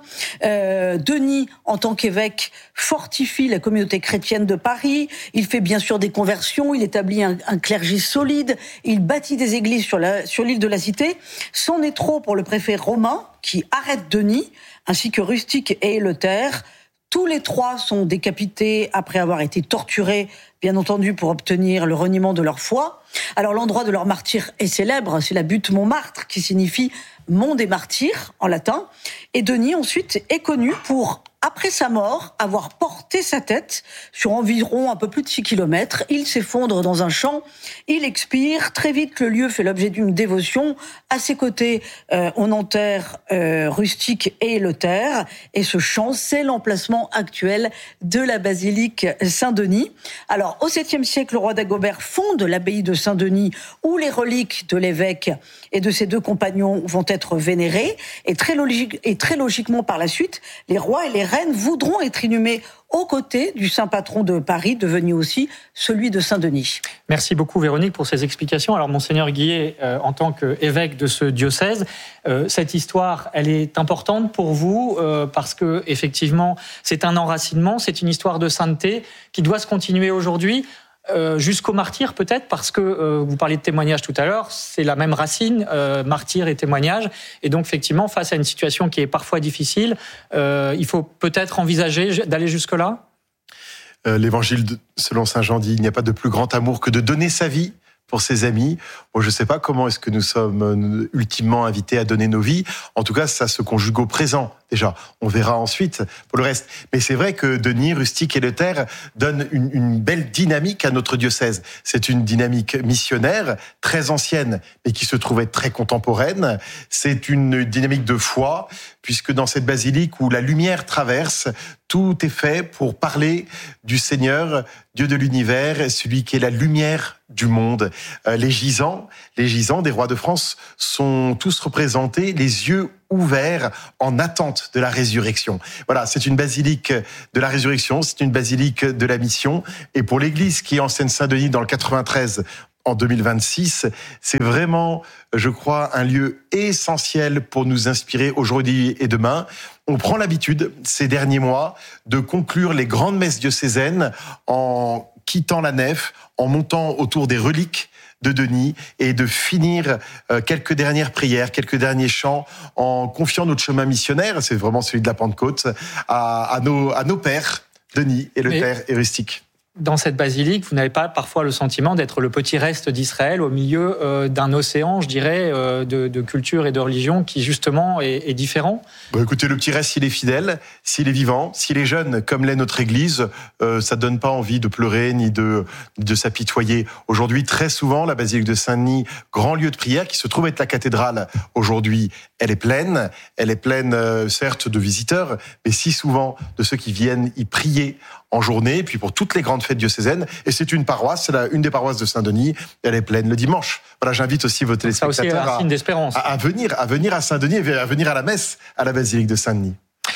Denis, en tant qu'évêque, fortifie la communauté chrétienne de Paris. Il fait bien sûr des conversions, il établit un clergé solide, il bâtit des églises sur l'île de la Cité. C'en est trop pour le préfet romain, qui arrête Denis, ainsi que Rustique et Eleuthère. Tous les 3 sont décapités après avoir été torturés, bien entendu, pour obtenir le reniement de leur foi. Alors l'endroit de leur martyr est célèbre, c'est la butte Montmartre, qui signifie Mont des Martyrs en latin. Et Denis, ensuite, est connu pour, après sa mort, avoir porté sa tête sur environ un peu plus de 6 kilomètres. Il s'effondre dans un champ, il expire. Très vite, le lieu fait l'objet d'une dévotion. À ses côtés, on enterre Rustique et Eleuthère. Et ce champ, c'est l'emplacement actuel de la basilique Saint-Denis. Alors, au 7e siècle, le roi Dagobert fonde l'abbaye de Saint-Denis, où les reliques de l'évêque et de ses 2 compagnons vont être vénérées. Et très logiquement, par la suite, les rois et les reines voudront être inhumés aux côtés du saint patron de Paris, devenu aussi celui de Saint-Denis. Merci beaucoup, Véronique, pour ces explications. Alors, Monseigneur Guillet, en tant qu'évêque de ce diocèse, cette histoire, elle est importante pour vous parce que, effectivement, c'est un enracinement, c'est une histoire de sainteté qui doit se continuer aujourd'hui. Jusqu'au martyr peut-être, parce que vous parliez de témoignage tout à l'heure, c'est la même racine, martyr et témoignage, et donc effectivement face à une situation qui est parfois difficile, il faut peut-être envisager d'aller jusque-là. L'évangile selon saint Jean dit, il n'y a pas de plus grand amour que de donner sa vie pour ses amis. Bon, je ne sais pas comment est-ce que nous sommes ultimement invités à donner nos vies. En tout cas, ça se conjugue au présent. Déjà, on verra ensuite pour le reste. Mais c'est vrai que Denis, Rustic et Luther donnent une belle dynamique à notre diocèse. C'est une dynamique missionnaire, très ancienne, mais qui se trouve être très contemporaine. C'est une dynamique de foi, puisque dans cette basilique où la lumière traverse, tout est fait pour parler du Seigneur, Dieu de l'univers, celui qui est la lumière du monde. Les gisants des rois de France sont tous représentés, les yeux ouverts en attente de la résurrection. Voilà, c'est une basilique de la résurrection, c'est une basilique de la mission. Et pour l'église qui est en Seine-Saint-Denis dans le 93, en 2026, c'est vraiment, je crois, un lieu essentiel pour nous inspirer aujourd'hui et demain. On prend l'habitude, ces derniers mois, de conclure les grandes messes diocésaines en quittant la nef, en montant autour des reliques de Denis et de finir quelques dernières prières, quelques derniers chants en confiant notre chemin missionnaire, c'est vraiment celui de la Pentecôte, à nos pères, Denis et Luther et Rustic. Dans cette basilique, vous n'avez pas parfois le sentiment d'être le petit reste d'Israël au milieu d'un océan, je dirais, de culture et de religion qui justement est différent? Bon, écoutez, le petit reste, s'il est fidèle, s'il est vivant, s'il est jeune, comme l'est notre Église, ça ne donne pas envie de pleurer ni de s'apitoyer. Aujourd'hui, très souvent, la basilique de Saint-Denis, grand lieu de prière qui se trouve être la cathédrale, aujourd'hui, elle est pleine. Elle est pleine, certes, de visiteurs, mais si souvent de ceux qui viennent y prier en journée, et puis pour toutes les grandes fêtes diocésaines. Et c'est une paroisse, c'est une des paroisses de Saint-Denis, elle est pleine le dimanche. Voilà, j'invite aussi vos téléspectateurs ça aussi, un signe d'espérance. à venir à Saint-Denis et à venir à la messe à la basilique de Saint-Denis.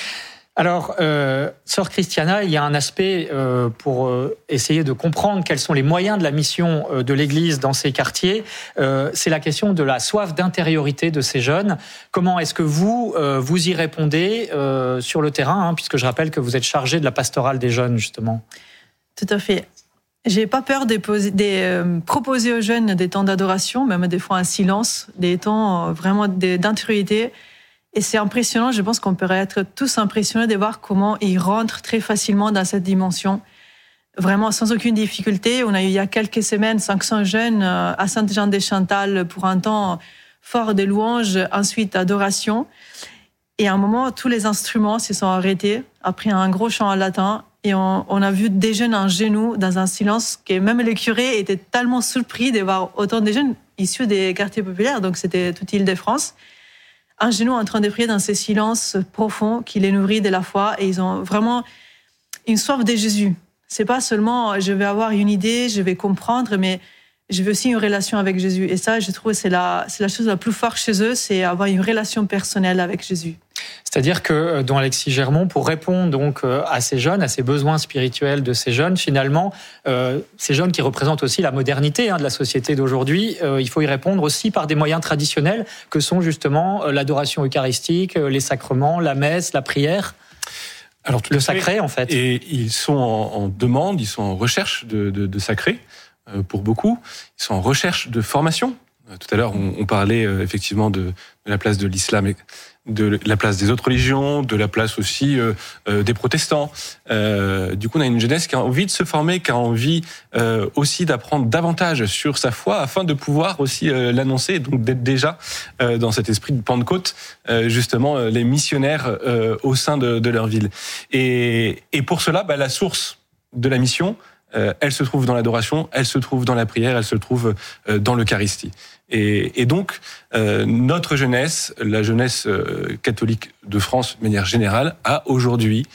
Alors, Sœur Christiana, il y a un aspect pour essayer de comprendre quels sont les moyens de la mission de l'Église dans ces quartiers. C'est la question de la soif d'intériorité de ces jeunes. Comment est-ce que vous y répondez sur le terrain, puisque je rappelle que vous êtes chargé de la pastorale des jeunes, justement. Tout à fait. J'ai pas peur de proposer aux jeunes des temps d'adoration, même des fois un silence, des temps vraiment d'intériorité. Et c'est impressionnant, je pense qu'on pourrait être tous impressionnés de voir comment ils rentrent très facilement dans cette dimension. Vraiment sans aucune difficulté. On a eu il y a quelques semaines 500 jeunes à Sainte-Jeanne-des-Chantal pour un temps fort de louanges, ensuite adoration. Et à un moment, tous les instruments se sont arrêtés après un gros chant en latin. Et on a vu des jeunes en genoux dans un silence que même le curé était tellement surpris de voir autant de jeunes issus des quartiers populaires, donc c'était toute Île-de-France, un genou en train de prier dans ce silence profond qui les nourrit de la foi, et ils ont vraiment une soif de Jésus. C'est pas seulement je vais avoir une idée, je vais comprendre, mais je veux aussi une relation avec Jésus. Et ça, je trouve, c'est la chose la plus forte chez eux, c'est avoir une relation personnelle avec Jésus. C'est-à-dire que dans Alexis Germont, pour répondre donc à ces jeunes, à ces besoins spirituels de ces jeunes, finalement, ces jeunes qui représentent aussi la modernité de la société d'aujourd'hui, il faut y répondre aussi par des moyens traditionnels que sont justement l'adoration eucharistique, les sacrements, la messe, la prière. Alors, le sacré, en fait. Et ils sont en demande, ils sont en recherche de sacré, pour beaucoup. Ils sont en recherche de formation. Tout à l'heure, on parlait effectivement de la place de l'islam, de la place des autres religions, de la place aussi des protestants. Du coup, on a une jeunesse qui a envie de se former, qui a envie aussi d'apprendre davantage sur sa foi afin de pouvoir aussi l'annoncer, donc d'être déjà dans cet esprit de Pentecôte, justement les missionnaires au sein de leur ville. Et pour cela, la source de la mission, elle se trouve dans l'adoration, elle se trouve dans la prière, elle se trouve dans l'Eucharistie. Et donc, notre jeunesse, la jeunesse catholique de France de manière générale, a aujourd'hui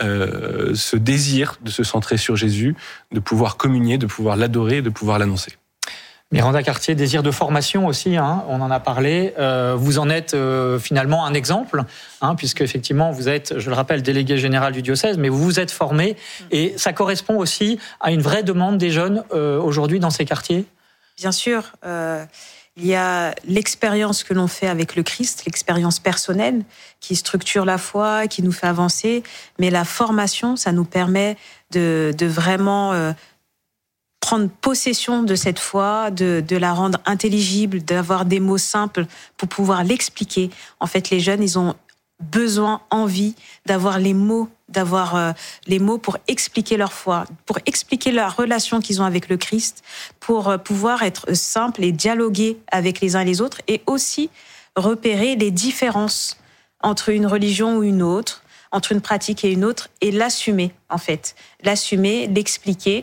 ce désir de se centrer sur Jésus, de pouvoir communier, de pouvoir l'adorer, de pouvoir l'annoncer. Miranda Cartier, désir de formation aussi, on en a parlé. Vous en êtes finalement un exemple, puisque effectivement vous êtes, je le rappelle, délégué général du diocèse, mais vous vous êtes formé, et ça correspond aussi à une vraie demande des jeunes aujourd'hui dans ces quartiers. Bien sûr, il y a l'expérience que l'on fait avec le Christ, l'expérience personnelle qui structure la foi, qui nous fait avancer, mais la formation, ça nous permet de vraiment prendre possession de cette foi, de la rendre intelligible, d'avoir des mots simples pour pouvoir l'expliquer. En fait, les jeunes, ils ont besoin, envie d'avoir les mots d'avoir les mots pour expliquer leur foi, pour expliquer la relation qu'ils ont avec le Christ, pour pouvoir être simples et dialoguer avec les uns et les autres, et aussi repérer les différences entre une religion ou une autre, entre une pratique et une autre, et l'assumer, en fait. L'assumer, l'expliquer,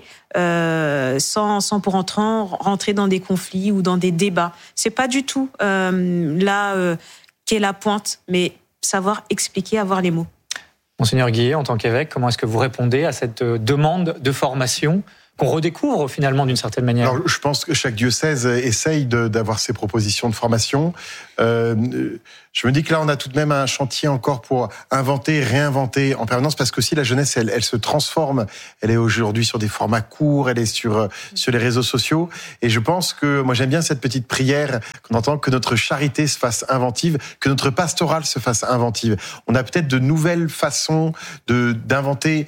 sans pour autant rentrer dans des conflits ou dans des débats. C'est pas du tout là qu'est la pointe, mais savoir expliquer, avoir les mots. Monseigneur Guillet, en tant qu'évêque, comment est-ce que vous répondez à cette demande de formation qu'on redécouvre finalement d'une certaine manière? Alors, je pense que chaque diocèse essaye d'avoir ses propositions de formation. Je me dis que là, on a tout de même un chantier encore pour inventer, réinventer en permanence, parce que si la jeunesse, elle se transforme, elle est aujourd'hui sur des formats courts, elle est sur les réseaux sociaux, et je pense que, moi j'aime bien cette petite prière qu'on entend, que notre charité se fasse inventive, que notre pastorale se fasse inventive. On a peut-être de nouvelles façons d'inventer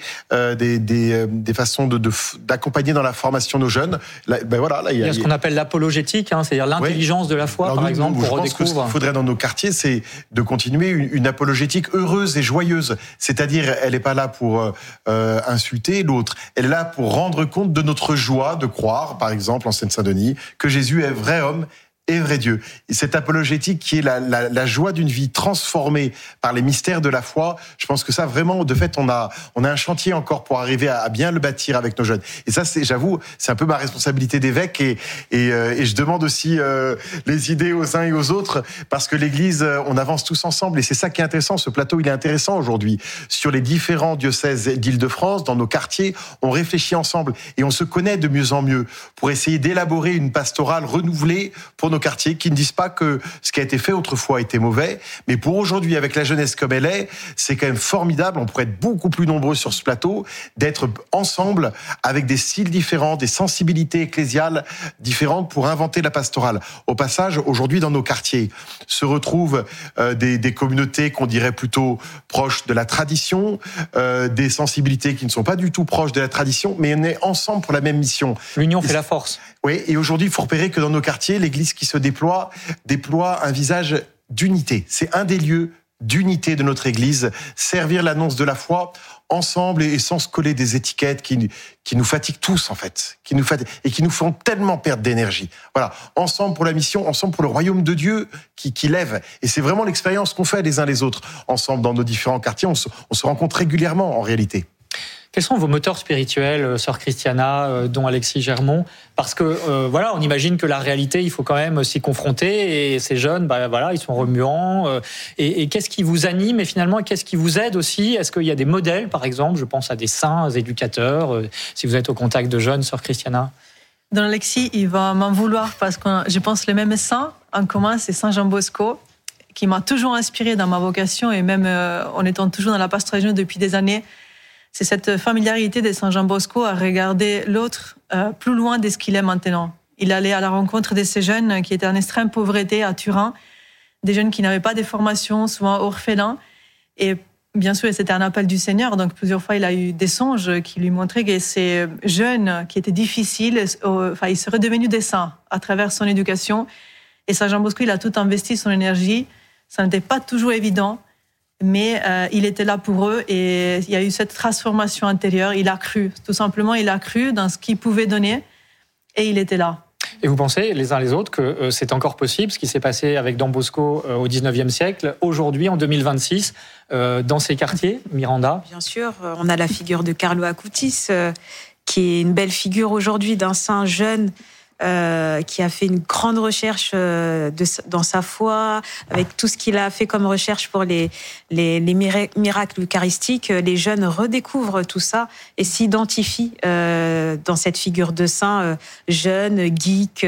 des façons d'accompagner dans la formation nos jeunes. Là, il y a ce qu'on appelle l'apologétique, c'est-à-dire l'intelligence de la foi, par exemple, qu'on redécouvre. Ce qu'il faudrait dans nos quartiers, c'est de continuer une apologétique heureuse et joyeuse. C'est-à-dire, elle n'est pas là pour insulter l'autre. Elle est là pour rendre compte de notre joie de croire, par exemple, en Seine-Saint-Denis, que Jésus est vrai homme et vrai Dieu. Et cette apologétique qui est la joie d'une vie transformée par les mystères de la foi, je pense que ça, vraiment, de fait, on a un chantier encore pour arriver à bien le bâtir avec nos jeunes. Et ça, j'avoue, c'est un peu ma responsabilité d'évêque, et je demande aussi les idées aux uns et aux autres, parce que l'Église, on avance tous ensemble, et c'est ça qui est intéressant. Ce plateau, il est intéressant aujourd'hui. Sur les différents diocèses d'Île-de-France, dans nos quartiers, on réfléchit ensemble, et on se connaît de mieux en mieux pour essayer d'élaborer une pastorale renouvelée pour nos quartiers, qui ne disent pas que ce qui a été fait autrefois était mauvais, mais pour aujourd'hui, avec la jeunesse comme elle est, c'est quand même formidable. On pourrait être beaucoup plus nombreux sur ce plateau, d'être ensemble avec des styles différents, des sensibilités ecclésiales différentes pour inventer la pastorale. Au passage, aujourd'hui, dans nos quartiers, se retrouvent des communautés qu'on dirait plutôt proches de la tradition, des sensibilités qui ne sont pas du tout proches de la tradition, mais on est ensemble pour la même mission. L'union fait la force. Oui, et aujourd'hui, il faut repérer que dans nos quartiers, l'Église qui se déploie un visage d'unité. C'est un des lieux d'unité de notre Église, servir l'annonce de la foi ensemble et sans se coller des étiquettes qui nous fatiguent tous, en fait, et qui nous font tellement perdre d'énergie. Voilà, ensemble pour la mission, ensemble pour le royaume de Dieu qui lève. Et c'est vraiment l'expérience qu'on fait les uns les autres, ensemble dans nos différents quartiers. On se rencontre régulièrement, en réalité. Quels sont vos moteurs spirituels, sœur Christiana, dont Alexis Germont? Parce que on imagine que la réalité, il faut quand même s'y confronter, et ces jeunes, ils sont remuants. Et qu'est-ce qui vous anime, et finalement, qu'est-ce qui vous aide aussi? Est-ce qu'il y a des modèles, par exemple? Je pense à des saints éducateurs. Si vous êtes au contact de jeunes, sœur Christiana. Don Alexis, il va m'en vouloir parce que je pense le même saint en commun, c'est Saint Jean Bosco, qui m'a toujours inspiré dans ma vocation, et même en étant toujours dans la pastorale jeune depuis des années. C'est cette familiarité de Saint Jean Bosco à regarder l'autre plus loin de ce qu'il est maintenant. Il allait à la rencontre de ces jeunes qui étaient en extrême pauvreté à Turin, des jeunes qui n'avaient pas de formation, souvent orphelins. Et bien sûr, c'était un appel du Seigneur, donc plusieurs fois il a eu des songes qui lui montraient que ces jeunes qui étaient difficiles, ils seraient devenus des saints à travers son éducation. Et Saint Jean Bosco, il a tout investi son énergie. Ça n'était pas toujours évident, mais il était là pour eux, et il y a eu cette transformation intérieure. Il a cru, tout simplement, il a cru dans ce qu'il pouvait donner, et il était là. Et vous pensez, les uns les autres, que c'est encore possible, ce qui s'est passé avec Don Bosco au 19e siècle, aujourd'hui, en 2026, dans ces quartiers, Miranda? Bien sûr, on a la figure de Carlo Acutis, qui est une belle figure aujourd'hui d'un saint jeune, qui a fait une grande recherche dans sa foi, avec tout ce qu'il a fait comme recherche pour les miracles eucharistiques. Les jeunes redécouvrent tout ça et s'identifient dans cette figure de saint jeune, geek,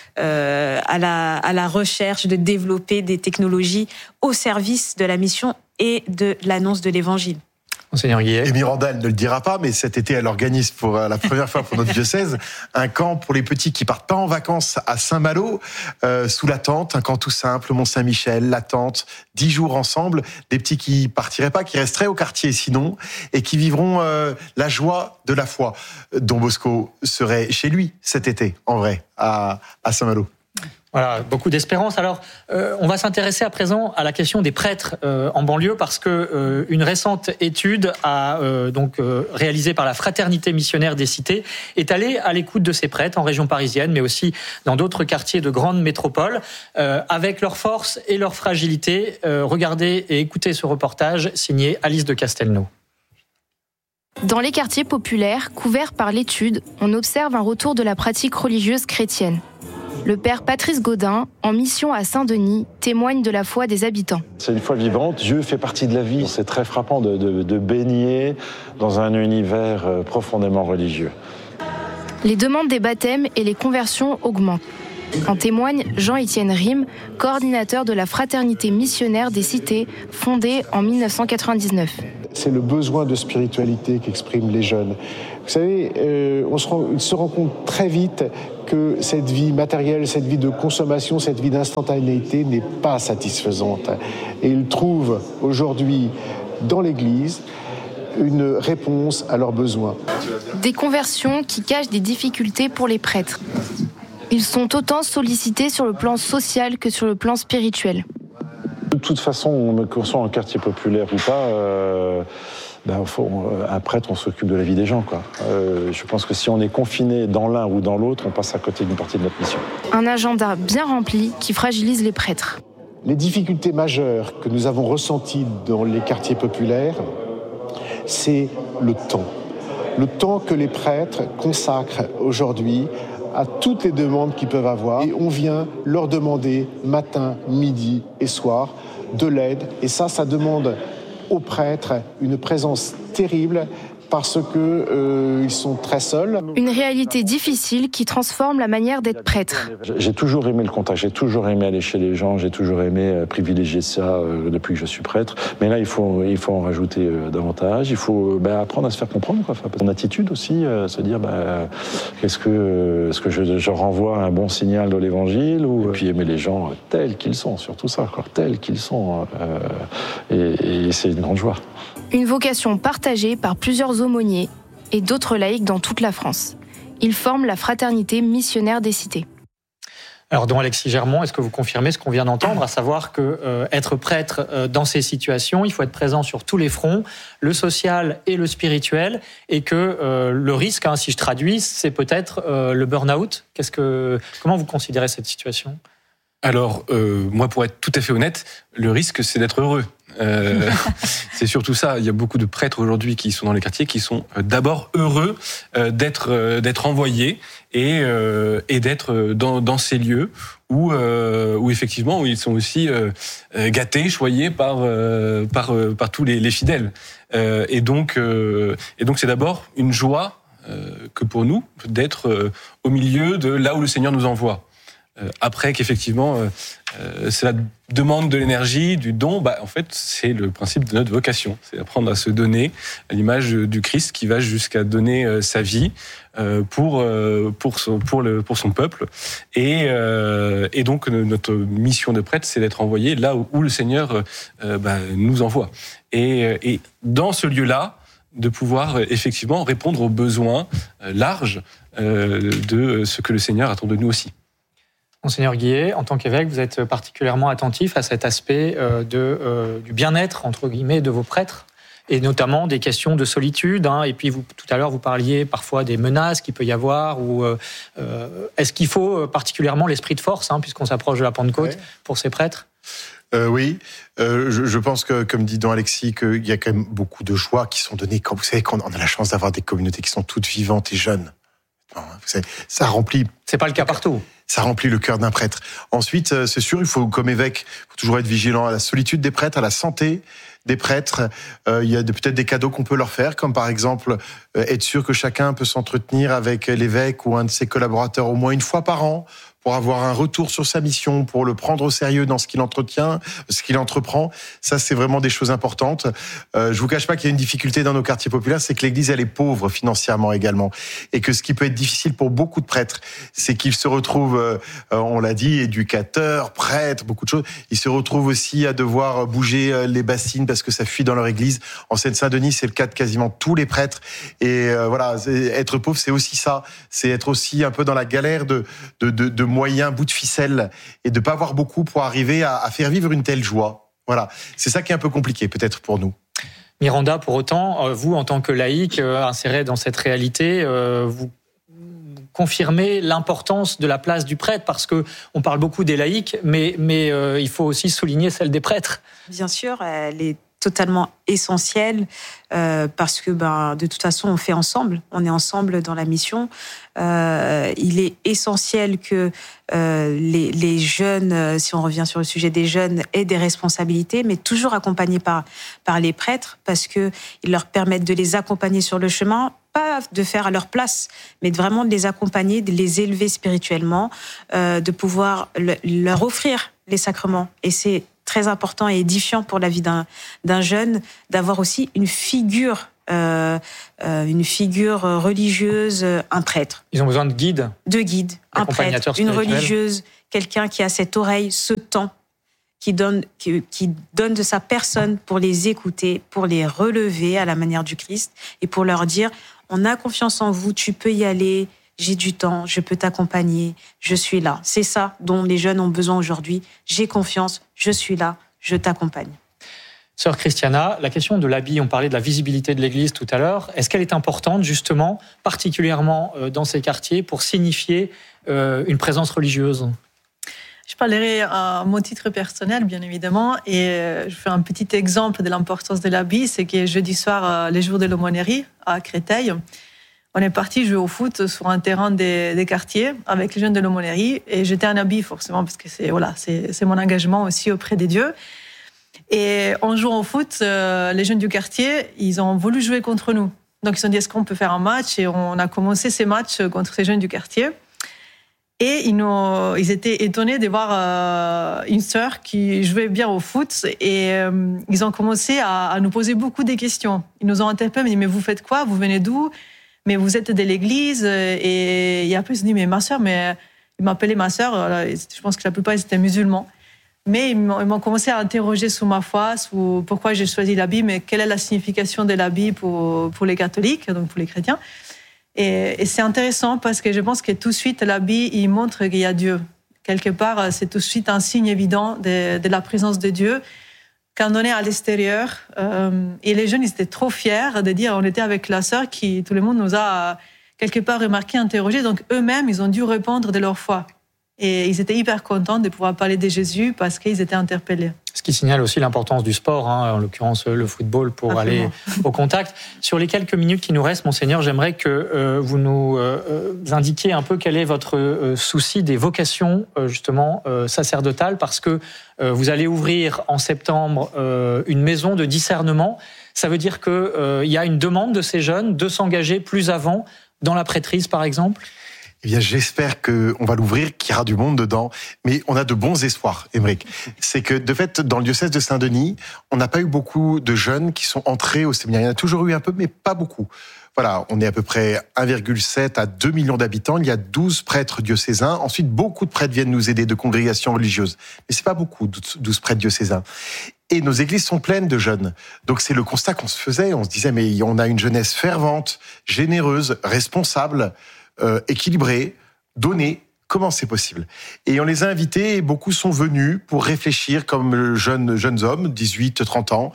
à la recherche de développer des technologies au service de la mission et de l'annonce de l'Évangile. Monseigneur Guillet. Et Miranda, elle ne le dira pas, mais cet été, elle organise pour la première fois pour notre diocèse un camp pour les petits qui partent pas en vacances à Saint-Malo, sous la tente, un camp tout simple, Mont-Saint-Michel, la tente, 10 jours ensemble, des petits qui partiraient pas, qui resteraient au quartier sinon, et qui vivront la joie de la foi. Don Bosco serait chez lui cet été, en vrai, à Saint-Malo. Voilà, beaucoup d'espérance. Alors, on va s'intéresser à présent à la question des prêtres en banlieue parce que une récente étude réalisée par la Fraternité missionnaire des cités est allée à l'écoute de ces prêtres en région parisienne, mais aussi dans d'autres quartiers de grandes métropoles, avec leurs forces et leurs fragilités. Regardez et écoutez ce reportage signé Alice de Castelnau. Dans les quartiers populaires couverts par l'étude, on observe un retour de la pratique religieuse chrétienne. Le père Patrice Gaudin, en mission à Saint-Denis, témoigne de la foi des habitants. C'est une foi vivante, Dieu fait partie de la vie. C'est très frappant de baigner dans un univers profondément religieux. Les demandes des baptêmes et les conversions augmentent. En témoigne Jean-Étienne Rime, coordinateur de la Fraternité missionnaire des cités, fondée en 1999. C'est le besoin de spiritualité qu'expriment les jeunes. Vous savez, ils se rendent compte très vite que cette vie matérielle, cette vie de consommation, cette vie d'instantanéité n'est pas satisfaisante. Et ils trouvent aujourd'hui dans l'Église une réponse à leurs besoins. Des conversions qui cachent des difficultés pour les prêtres. Ils sont autant sollicités sur le plan social que sur le plan spirituel. De toute façon, qu'on soit en quartier populaire ou pas, un prêtre, on s'occupe de la vie des gens, quoi. Je pense que si on est confiné dans l'un ou dans l'autre, on passe à côté d'une partie de notre mission. Un agenda bien rempli qui fragilise les prêtres. Les difficultés majeures que nous avons ressenties dans les quartiers populaires, c'est le temps. Le temps que les prêtres consacrent aujourd'hui à toutes les demandes qu'ils peuvent avoir. Et on vient leur demander matin, midi et soir de l'aide. Et ça demande aux prêtres une présence terrible parce que ils sont très seuls. Une réalité difficile qui transforme la manière d'être prêtre. J'ai toujours aimé le contact, j'ai toujours aimé aller chez les gens, j'ai toujours aimé privilégier ça depuis que je suis prêtre. Mais là, il faut en rajouter davantage. Il faut apprendre à se faire comprendre, quoi. Son attitude aussi, se dire est-ce que je renvoie un bon signal de l'Évangile ou puis aimer les gens tels qu'ils sont, surtout ça, quoi, tels qu'ils sont. Et c'est une grande joie. Une vocation partagée par plusieurs aumôniers et d'autres laïcs dans toute la France. Ils forment la Fraternité missionnaire des cités. Alors, don Alexis Germont, est-ce que vous confirmez ce qu'on vient d'entendre, à savoir que être prêtre dans ces situations, il faut être présent sur tous les fronts, le social et le spirituel, et que le risque, si je traduis, c'est peut-être le burn-out. Comment vous considérez cette situation ? Alors, moi, pour être tout à fait honnête, le risque, c'est d'être heureux. C'est surtout ça. Il y a beaucoup de prêtres aujourd'hui qui sont dans les quartiers qui sont d'abord heureux d'être envoyés et d'être dans ces lieux où effectivement où ils sont aussi gâtés, choyés par tous les fidèles. Et donc c'est d'abord une joie que pour nous d'être au milieu de là où le Seigneur nous envoie. Après qu'effectivement, c'est la demande de l'énergie, du don, en fait, c'est le principe de notre vocation. C'est apprendre à se donner à l'image du Christ qui va jusqu'à donner sa vie pour son peuple. Et donc, notre mission de prêtre, c'est d'être envoyé là où le Seigneur nous envoie. Et dans ce lieu-là, de pouvoir effectivement répondre aux besoins larges de ce que le Seigneur attend de nous aussi. Monseigneur Guillet, en tant qu'évêque, vous êtes particulièrement attentif à cet aspect du bien-être, entre guillemets, de vos prêtres, et notamment des questions de solitude. Et puis, tout à l'heure, vous parliez parfois des menaces qu'il peut y avoir. Est-ce qu'il faut particulièrement l'esprit de force, puisqu'on s'approche de la Pentecôte, pour ces prêtres ? Oui, je pense que, comme dit don Alexis, qu'il y a quand même beaucoup de joie qui sont donnés. Quand vous savez qu'on a la chance d'avoir des communautés qui sont toutes vivantes et jeunes. Vous savez, ça remplit. C'est pas le cas partout. Ça remplit le cœur d'un prêtre. Ensuite, c'est sûr, il faut, comme évêque, toujours être vigilant à la solitude des prêtres, à la santé des prêtres. Il y a peut-être des cadeaux qu'on peut leur faire, comme par exemple être sûr que chacun peut s'entretenir avec l'évêque ou un de ses collaborateurs au moins une fois par an, pour avoir un retour sur sa mission, pour le prendre au sérieux dans ce qu'il entretient, ce qu'il entreprend. Ça, c'est vraiment des choses importantes. Je vous cache pas qu'il y a une difficulté dans nos quartiers populaires, c'est que l'Église, elle est pauvre financièrement également. Et que ce qui peut être difficile pour beaucoup de prêtres, c'est qu'ils se retrouvent, on l'a dit, éducateurs, prêtres, beaucoup de choses. Ils se retrouvent aussi à devoir bouger les bassines parce que ça fuit dans leur Église. En Seine-Saint-Denis, c'est le cas de quasiment tous les prêtres. Et voilà, être pauvre, c'est aussi ça. C'est être aussi un peu dans la galère de moyens, bout de ficelle, et de pas avoir beaucoup pour arriver à faire vivre une telle joie. Voilà, c'est ça qui est un peu compliqué peut-être pour nous. Miranda, pour autant, vous, en tant que laïque inséré dans cette réalité, vous confirmez l'importance de la place du prêtre, parce que on parle beaucoup des laïcs, mais il faut aussi souligner celle des prêtres. Bien sûr, elle est totalement essentielle parce que de toute façon on fait ensemble, on est ensemble dans la mission. Il est essentiel que les jeunes, si on revient sur le sujet des jeunes, aient des responsabilités, mais toujours accompagnés par les prêtres, parce que ils leur permettent de les accompagner sur le chemin, pas de faire à leur place, mais vraiment de les accompagner, de les élever spirituellement, de pouvoir leur offrir les sacrements. Et c'est très important et édifiant pour la vie d'un jeune d'avoir aussi une figure religieuse, un prêtre. Ils ont besoin de guides. De guides, un prêtre, une religieuse, quelqu'un qui a cette oreille, ce temps, qui donne de sa personne pour les écouter, pour les relever à la manière du Christ et pour leur dire « on a confiance en vous, tu peux y aller ». J'ai du temps, je peux t'accompagner, je suis là. C'est ça dont les jeunes ont besoin aujourd'hui. J'ai confiance, je suis là, je t'accompagne. Sœur Christiana, la question de l'habit, on parlait de la visibilité de l'Église tout à l'heure. Est-ce qu'elle est importante, justement, particulièrement dans ces quartiers, pour signifier une présence religieuse ? Je parlerai à mon titre personnel, bien évidemment, et je fais un petit exemple de l'importance de l'habit. C'est que jeudi soir, les jours de l'aumônerie à Créteil, on est parti jouer au foot sur un terrain des quartiers avec les jeunes de l'aumônerie, et j'étais en habit forcément parce que c'est mon engagement aussi auprès des dieux. Et en jouant au foot, les jeunes du quartier, ils ont voulu jouer contre nous. Donc ils se sont dit, est-ce qu'on peut faire un match ? Et on a commencé ces matchs contre ces jeunes du quartier. Et ils étaient étonnés de voir une sœur qui jouait bien au foot, et ils ont commencé à nous poser beaucoup de questions. Ils nous ont interpellés, ils m'ont dit, mais vous faites quoi ? Vous venez d'où ? Mais vous êtes de l'église. Et après, ils se sont dit, mais ma sœur, mais ils m'appelaient ma sœur. Je pense que la plupart, ils étaient musulmans. Mais ils m'ont commencé à interroger sur ma foi, sur pourquoi j'ai choisi l'habit, mais quelle est la signification de l'habit pour les catholiques, donc pour les chrétiens. Et c'est intéressant parce que je pense que tout de suite, l'habit, il montre qu'il y a Dieu. Quelque part, c'est tout de suite un signe évident de la présence de Dieu. Quand on est à l'extérieur, et les jeunes, ils étaient trop fiers de dire, on était avec la sœur qui, tout le monde nous a quelque part remarqué, interrogé. Donc eux-mêmes, ils ont dû répondre de leur foi. Et ils étaient hyper contents de pouvoir parler de Jésus parce qu'ils étaient interpellés. Ce qui signale aussi l'importance du sport, en l'occurrence le football, pour Absolument. Aller au contact. Sur les quelques minutes qui nous restent, Monseigneur, j'aimerais que vous nous indiquiez un peu quel est votre souci des vocations, justement, sacerdotales, parce que vous allez ouvrir en septembre une maison de discernement. Ça veut dire qu'il y a une demande de ces jeunes de s'engager plus avant dans la prêtrise, par exemple ? Eh bien, j'espère qu'on va l'ouvrir, qu'il y aura du monde dedans. Mais on a de bons espoirs, Aymeric. C'est que, de fait, dans le diocèse de Saint-Denis, on n'a pas eu beaucoup de jeunes qui sont entrés au séminaire. Il y en a toujours eu un peu, mais pas beaucoup. Voilà, on est à peu près 1,7 à 2 millions d'habitants. Il y a 12 prêtres diocésains. Ensuite, beaucoup de prêtres viennent nous aider de congrégations religieuses. Mais c'est pas beaucoup, 12 prêtres diocésains. Et nos églises sont pleines de jeunes. Donc c'est le constat qu'on se faisait. On se disait, mais on a une jeunesse fervente, généreuse, responsable, équilibrée, donnée. Comment c'est possible ? Et on les a invités, et beaucoup sont venus pour réfléchir comme jeunes hommes, 18, 30 ans,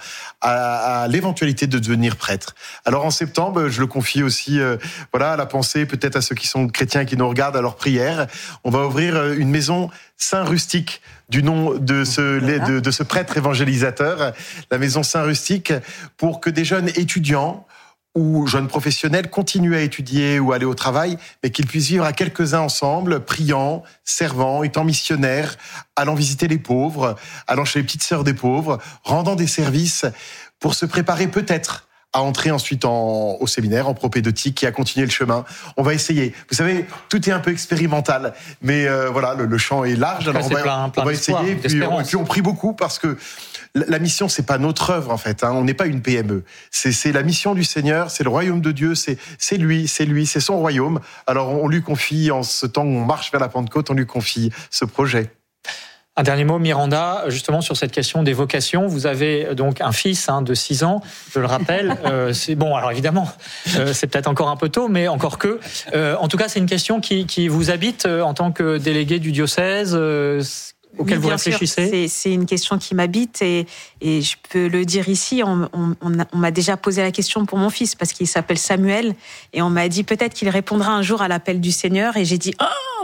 à l'éventualité de devenir prêtre. Alors en septembre, je le confie aussi à la pensée, peut-être à ceux qui sont chrétiens qui nous regardent, à leur prière. On va ouvrir une maison Saint-Rustique, du nom de ce prêtre évangélisateur, la maison Saint-Rustique, pour que des jeunes étudiants ou jeunes professionnels continuent à étudier ou aller au travail, mais qu'ils puissent vivre à quelques-uns ensemble, priant, servant, étant missionnaires, allant visiter les pauvres, allant chez les petites sœurs des pauvres, rendant des services pour se préparer peut-être à entrer ensuite au séminaire, en propédeutique et à continuer le chemin. On va essayer. Vous savez, tout est un peu expérimental, mais le champ est large. Alors on va essayer, et puis on prie beaucoup parce que la mission, c'est pas notre œuvre en fait. On n'est pas une PME. C'est la mission du Seigneur, c'est le royaume de Dieu, c'est lui, c'est son royaume. Alors on lui confie, en ce temps où on marche vers la Pentecôte, on lui confie ce projet. Un dernier mot, Miranda, justement sur cette question des vocations. Vous avez donc un fils de 6 ans, je le rappelle. C'est bon, alors évidemment, c'est peut-être encore un peu tôt, mais encore que. En tout cas, c'est une question qui vous habite en tant que délégué du diocèse, auquel vous réfléchissez. Sûr, c'est une question qui m'habite et je peux le dire ici. On m'a déjà posé la question pour mon fils parce qu'il s'appelle Samuel et on m'a dit peut-être qu'il répondra un jour à l'appel du Seigneur et j'ai dit oh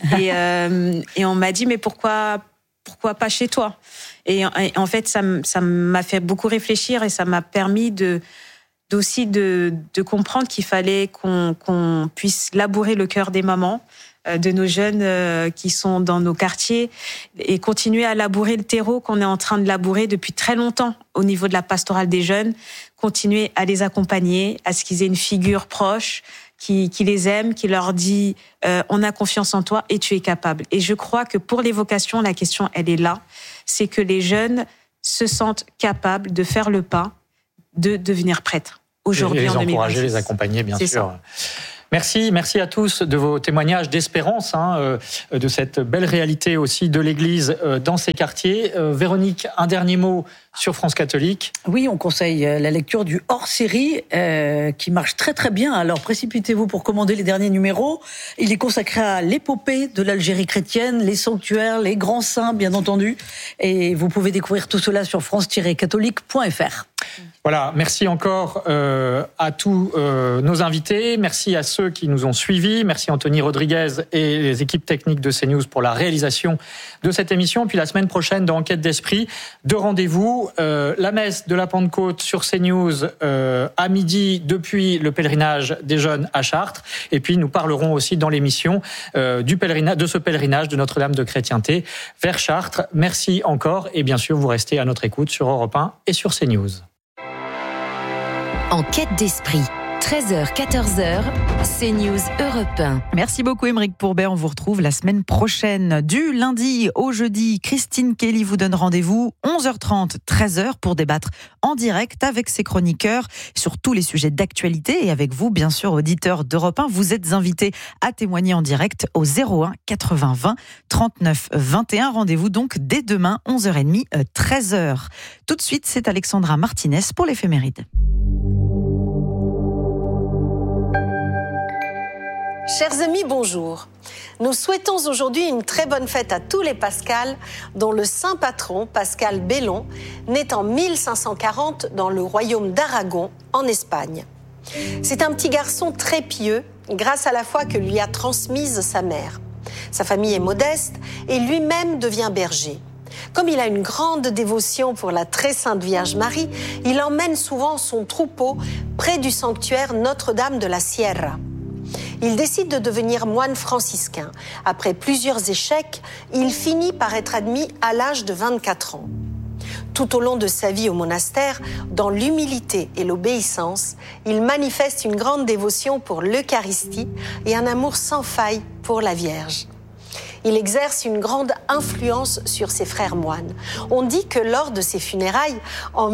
et on m'a dit mais pourquoi pas chez toi? Et en fait, ça m'a fait beaucoup réfléchir et ça m'a permis aussi de comprendre qu'il fallait qu'on puisse labourer le cœur des mamans, de nos jeunes qui sont dans nos quartiers et continuer à labourer le terreau qu'on est en train de labourer depuis très longtemps au niveau de la pastorale des jeunes, continuer à les accompagner, à ce qu'ils aient une figure proche, qui les aime, qui leur dit on a confiance en toi et tu es capable. Et je crois que pour les vocations, la question, elle est là. C'est que les jeunes se sentent capables de faire le pas, de devenir prêtres. Aujourd'hui, en 2026. Les encourager, les accompagner, bien sûr. Ça. Merci à tous de vos témoignages d'espérance, de cette belle réalité aussi de l'Église dans ces quartiers. Véronique, un dernier mot sur France Catholique. Oui, on conseille la lecture du hors-série qui marche très très bien. Alors précipitez-vous pour commander les derniers numéros. Il est consacré à l'épopée de l'Algérie chrétienne, les sanctuaires, les grands saints bien entendu. Et vous pouvez découvrir tout cela sur france-catholique.fr. Voilà, merci encore à tous nos invités, merci à ceux qui nous ont suivis, merci Anthony Rodriguez et les équipes techniques de CNews pour la réalisation de cette émission. Puis la semaine prochaine, dans Enquête d'Esprit, 2 rendez-vous, la messe de la Pentecôte sur CNews à midi depuis le pèlerinage des jeunes à Chartres. Et puis nous parlerons aussi dans l'émission de ce pèlerinage de Notre-Dame de Chrétienté vers Chartres. Merci encore et bien sûr vous restez à notre écoute sur Europe 1 et sur CNews. Enquête d'Esprit, 13h, 14h, CNews Europe 1. Merci beaucoup Aymeric Pourbet, on vous retrouve la semaine prochaine. Du lundi au jeudi, Christine Kelly vous donne rendez-vous 11h30, 13h pour débattre en direct avec ses chroniqueurs sur tous les sujets d'actualité et avec vous, bien sûr, auditeurs d'Europe 1. Vous êtes invités à témoigner en direct au 01 80 20 39 21. Rendez-vous donc dès demain, 11h30, 13h. Tout de suite, c'est Alexandra Martinez pour l'éphéméride. Chers amis, bonjour. Nous souhaitons aujourd'hui une très bonne fête à tous les Pascal, dont le saint patron, Pascal Bellon, naît en 1540 dans le royaume d'Aragon, en Espagne. C'est un petit garçon très pieux, grâce à la foi que lui a transmise sa mère. Sa famille est modeste et lui-même devient berger. Comme il a une grande dévotion pour la très sainte Vierge Marie, il emmène souvent son troupeau près du sanctuaire Notre-Dame de la Sierra. Il décide de devenir moine franciscain. Après plusieurs échecs, il finit par être admis à l'âge de 24 ans. Tout au long de sa vie au monastère, dans l'humilité et l'obéissance, il manifeste une grande dévotion pour l'Eucharistie et un amour sans faille pour la Vierge. Il exerce une grande influence sur ses frères moines. On dit que lors de ses funérailles, en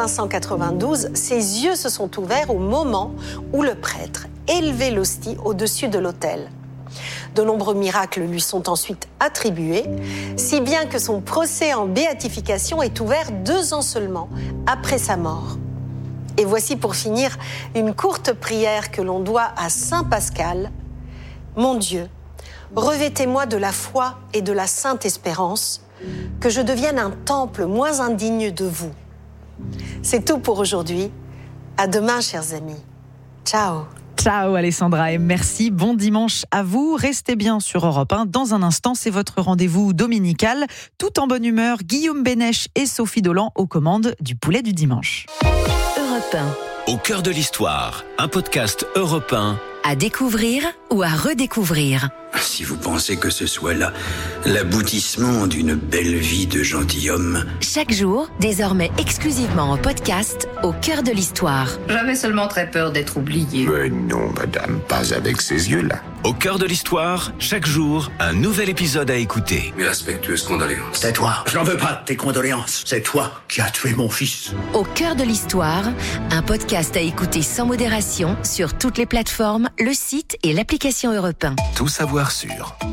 1592, ses yeux se sont ouverts au moment où le prêtre élevait l'hostie au-dessus de l'autel. De nombreux miracles lui sont ensuite attribués, si bien que son procès en béatification est ouvert 2 ans seulement après sa mort. Et voici pour finir une courte prière que l'on doit à Saint Pascal. Mon Dieu, revêtez-moi de la foi et de la sainte espérance, que je devienne un temple moins indigne de vous. C'est tout pour aujourd'hui. À demain, chers amis. Ciao. Ciao Alessandra et merci, bon dimanche à vous. Restez bien sur Europe 1. Dans un instant, c'est votre rendez-vous dominical. Tout en bonne humeur, Guillaume Bénèche et Sophie Dolan aux commandes du poulet du dimanche. Europe 1. Au cœur de l'histoire, un podcast Europe 1. À découvrir ou à redécouvrir. Si vous pensez que ce soit là l'aboutissement d'une belle vie de gentilhomme. Chaque jour, désormais exclusivement en podcast, au cœur de l'histoire. J'avais seulement très peur d'être oublié. Mais non, madame, pas avec ces yeux-là. Au cœur de l'histoire, chaque jour, un nouvel épisode à écouter. Mes respectueuses condoléances. C'est toi. Je n'en veux pas de tes condoléances. C'est toi qui as tué mon fils. Au cœur de l'histoire, un podcast à écouter sans modération sur toutes les plateformes, le site et l'application Europe 1. Tout savoir sur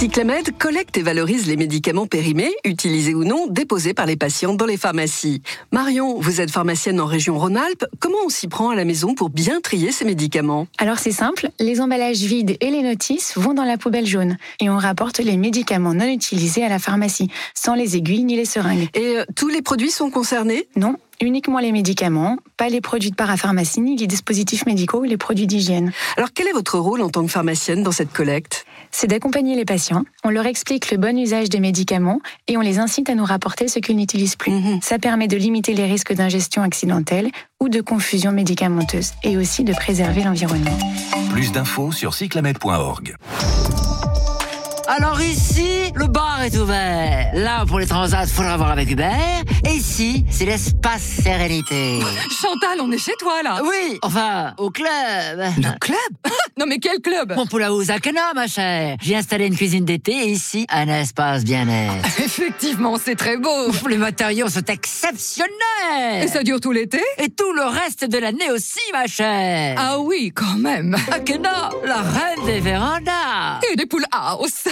Cyclamed collecte et valorise les médicaments périmés, utilisés ou non, déposés par les patients dans les pharmacies. Marion, vous êtes pharmacienne en région Rhône-Alpes. Comment on s'y prend à la maison pour bien trier ces médicaments? Alors c'est simple, les emballages vides et les notices vont dans la poubelle jaune. Et on rapporte les médicaments non utilisés à la pharmacie, sans les aiguilles ni les seringues. Et tous les produits sont concernés? Non. Uniquement les médicaments, pas les produits de parapharmacie, ni les dispositifs médicaux ou les produits d'hygiène. Alors quel est votre rôle en tant que pharmacienne dans cette collecte? C'est d'accompagner les patients, on leur explique le bon usage des médicaments et on les incite à nous rapporter ce qu'ils n'utilisent plus. Ça permet de limiter les risques d'ingestion accidentelle ou de confusion médicamenteuse et aussi de préserver l'environnement. Plus d'infos sur cyclamed.org. Alors ici, le bar est ouvert. Là, pour les transats, faudra voir avec Hubert. Et ici, c'est l'espace sérénité. Chantal, on est chez toi, là. Oui, enfin, au club. Le club? Non mais quel club? Mon poulaou Zakena, ma chère. J'ai installé une cuisine d'été et ici, un espace bien-être. Effectivement, c'est très beau. Les matériaux sont exceptionnels. Et ça dure tout l'été? Et tout le reste de l'année aussi, ma chère. Ah oui, quand même. Akena, la reine des vérandas. Et des poules house.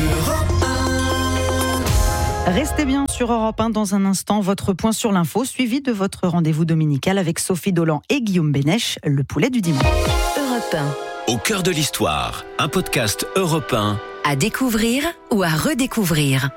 Restez bien sur Europe 1 dans un instant, votre point sur l'info, suivi de votre rendez-vous dominical avec Sophie Dolan et Guillaume Bénèche, le poulet du dimanche. Europe 1. Au cœur de l'histoire, un podcast Europe 1 À découvrir ou à redécouvrir.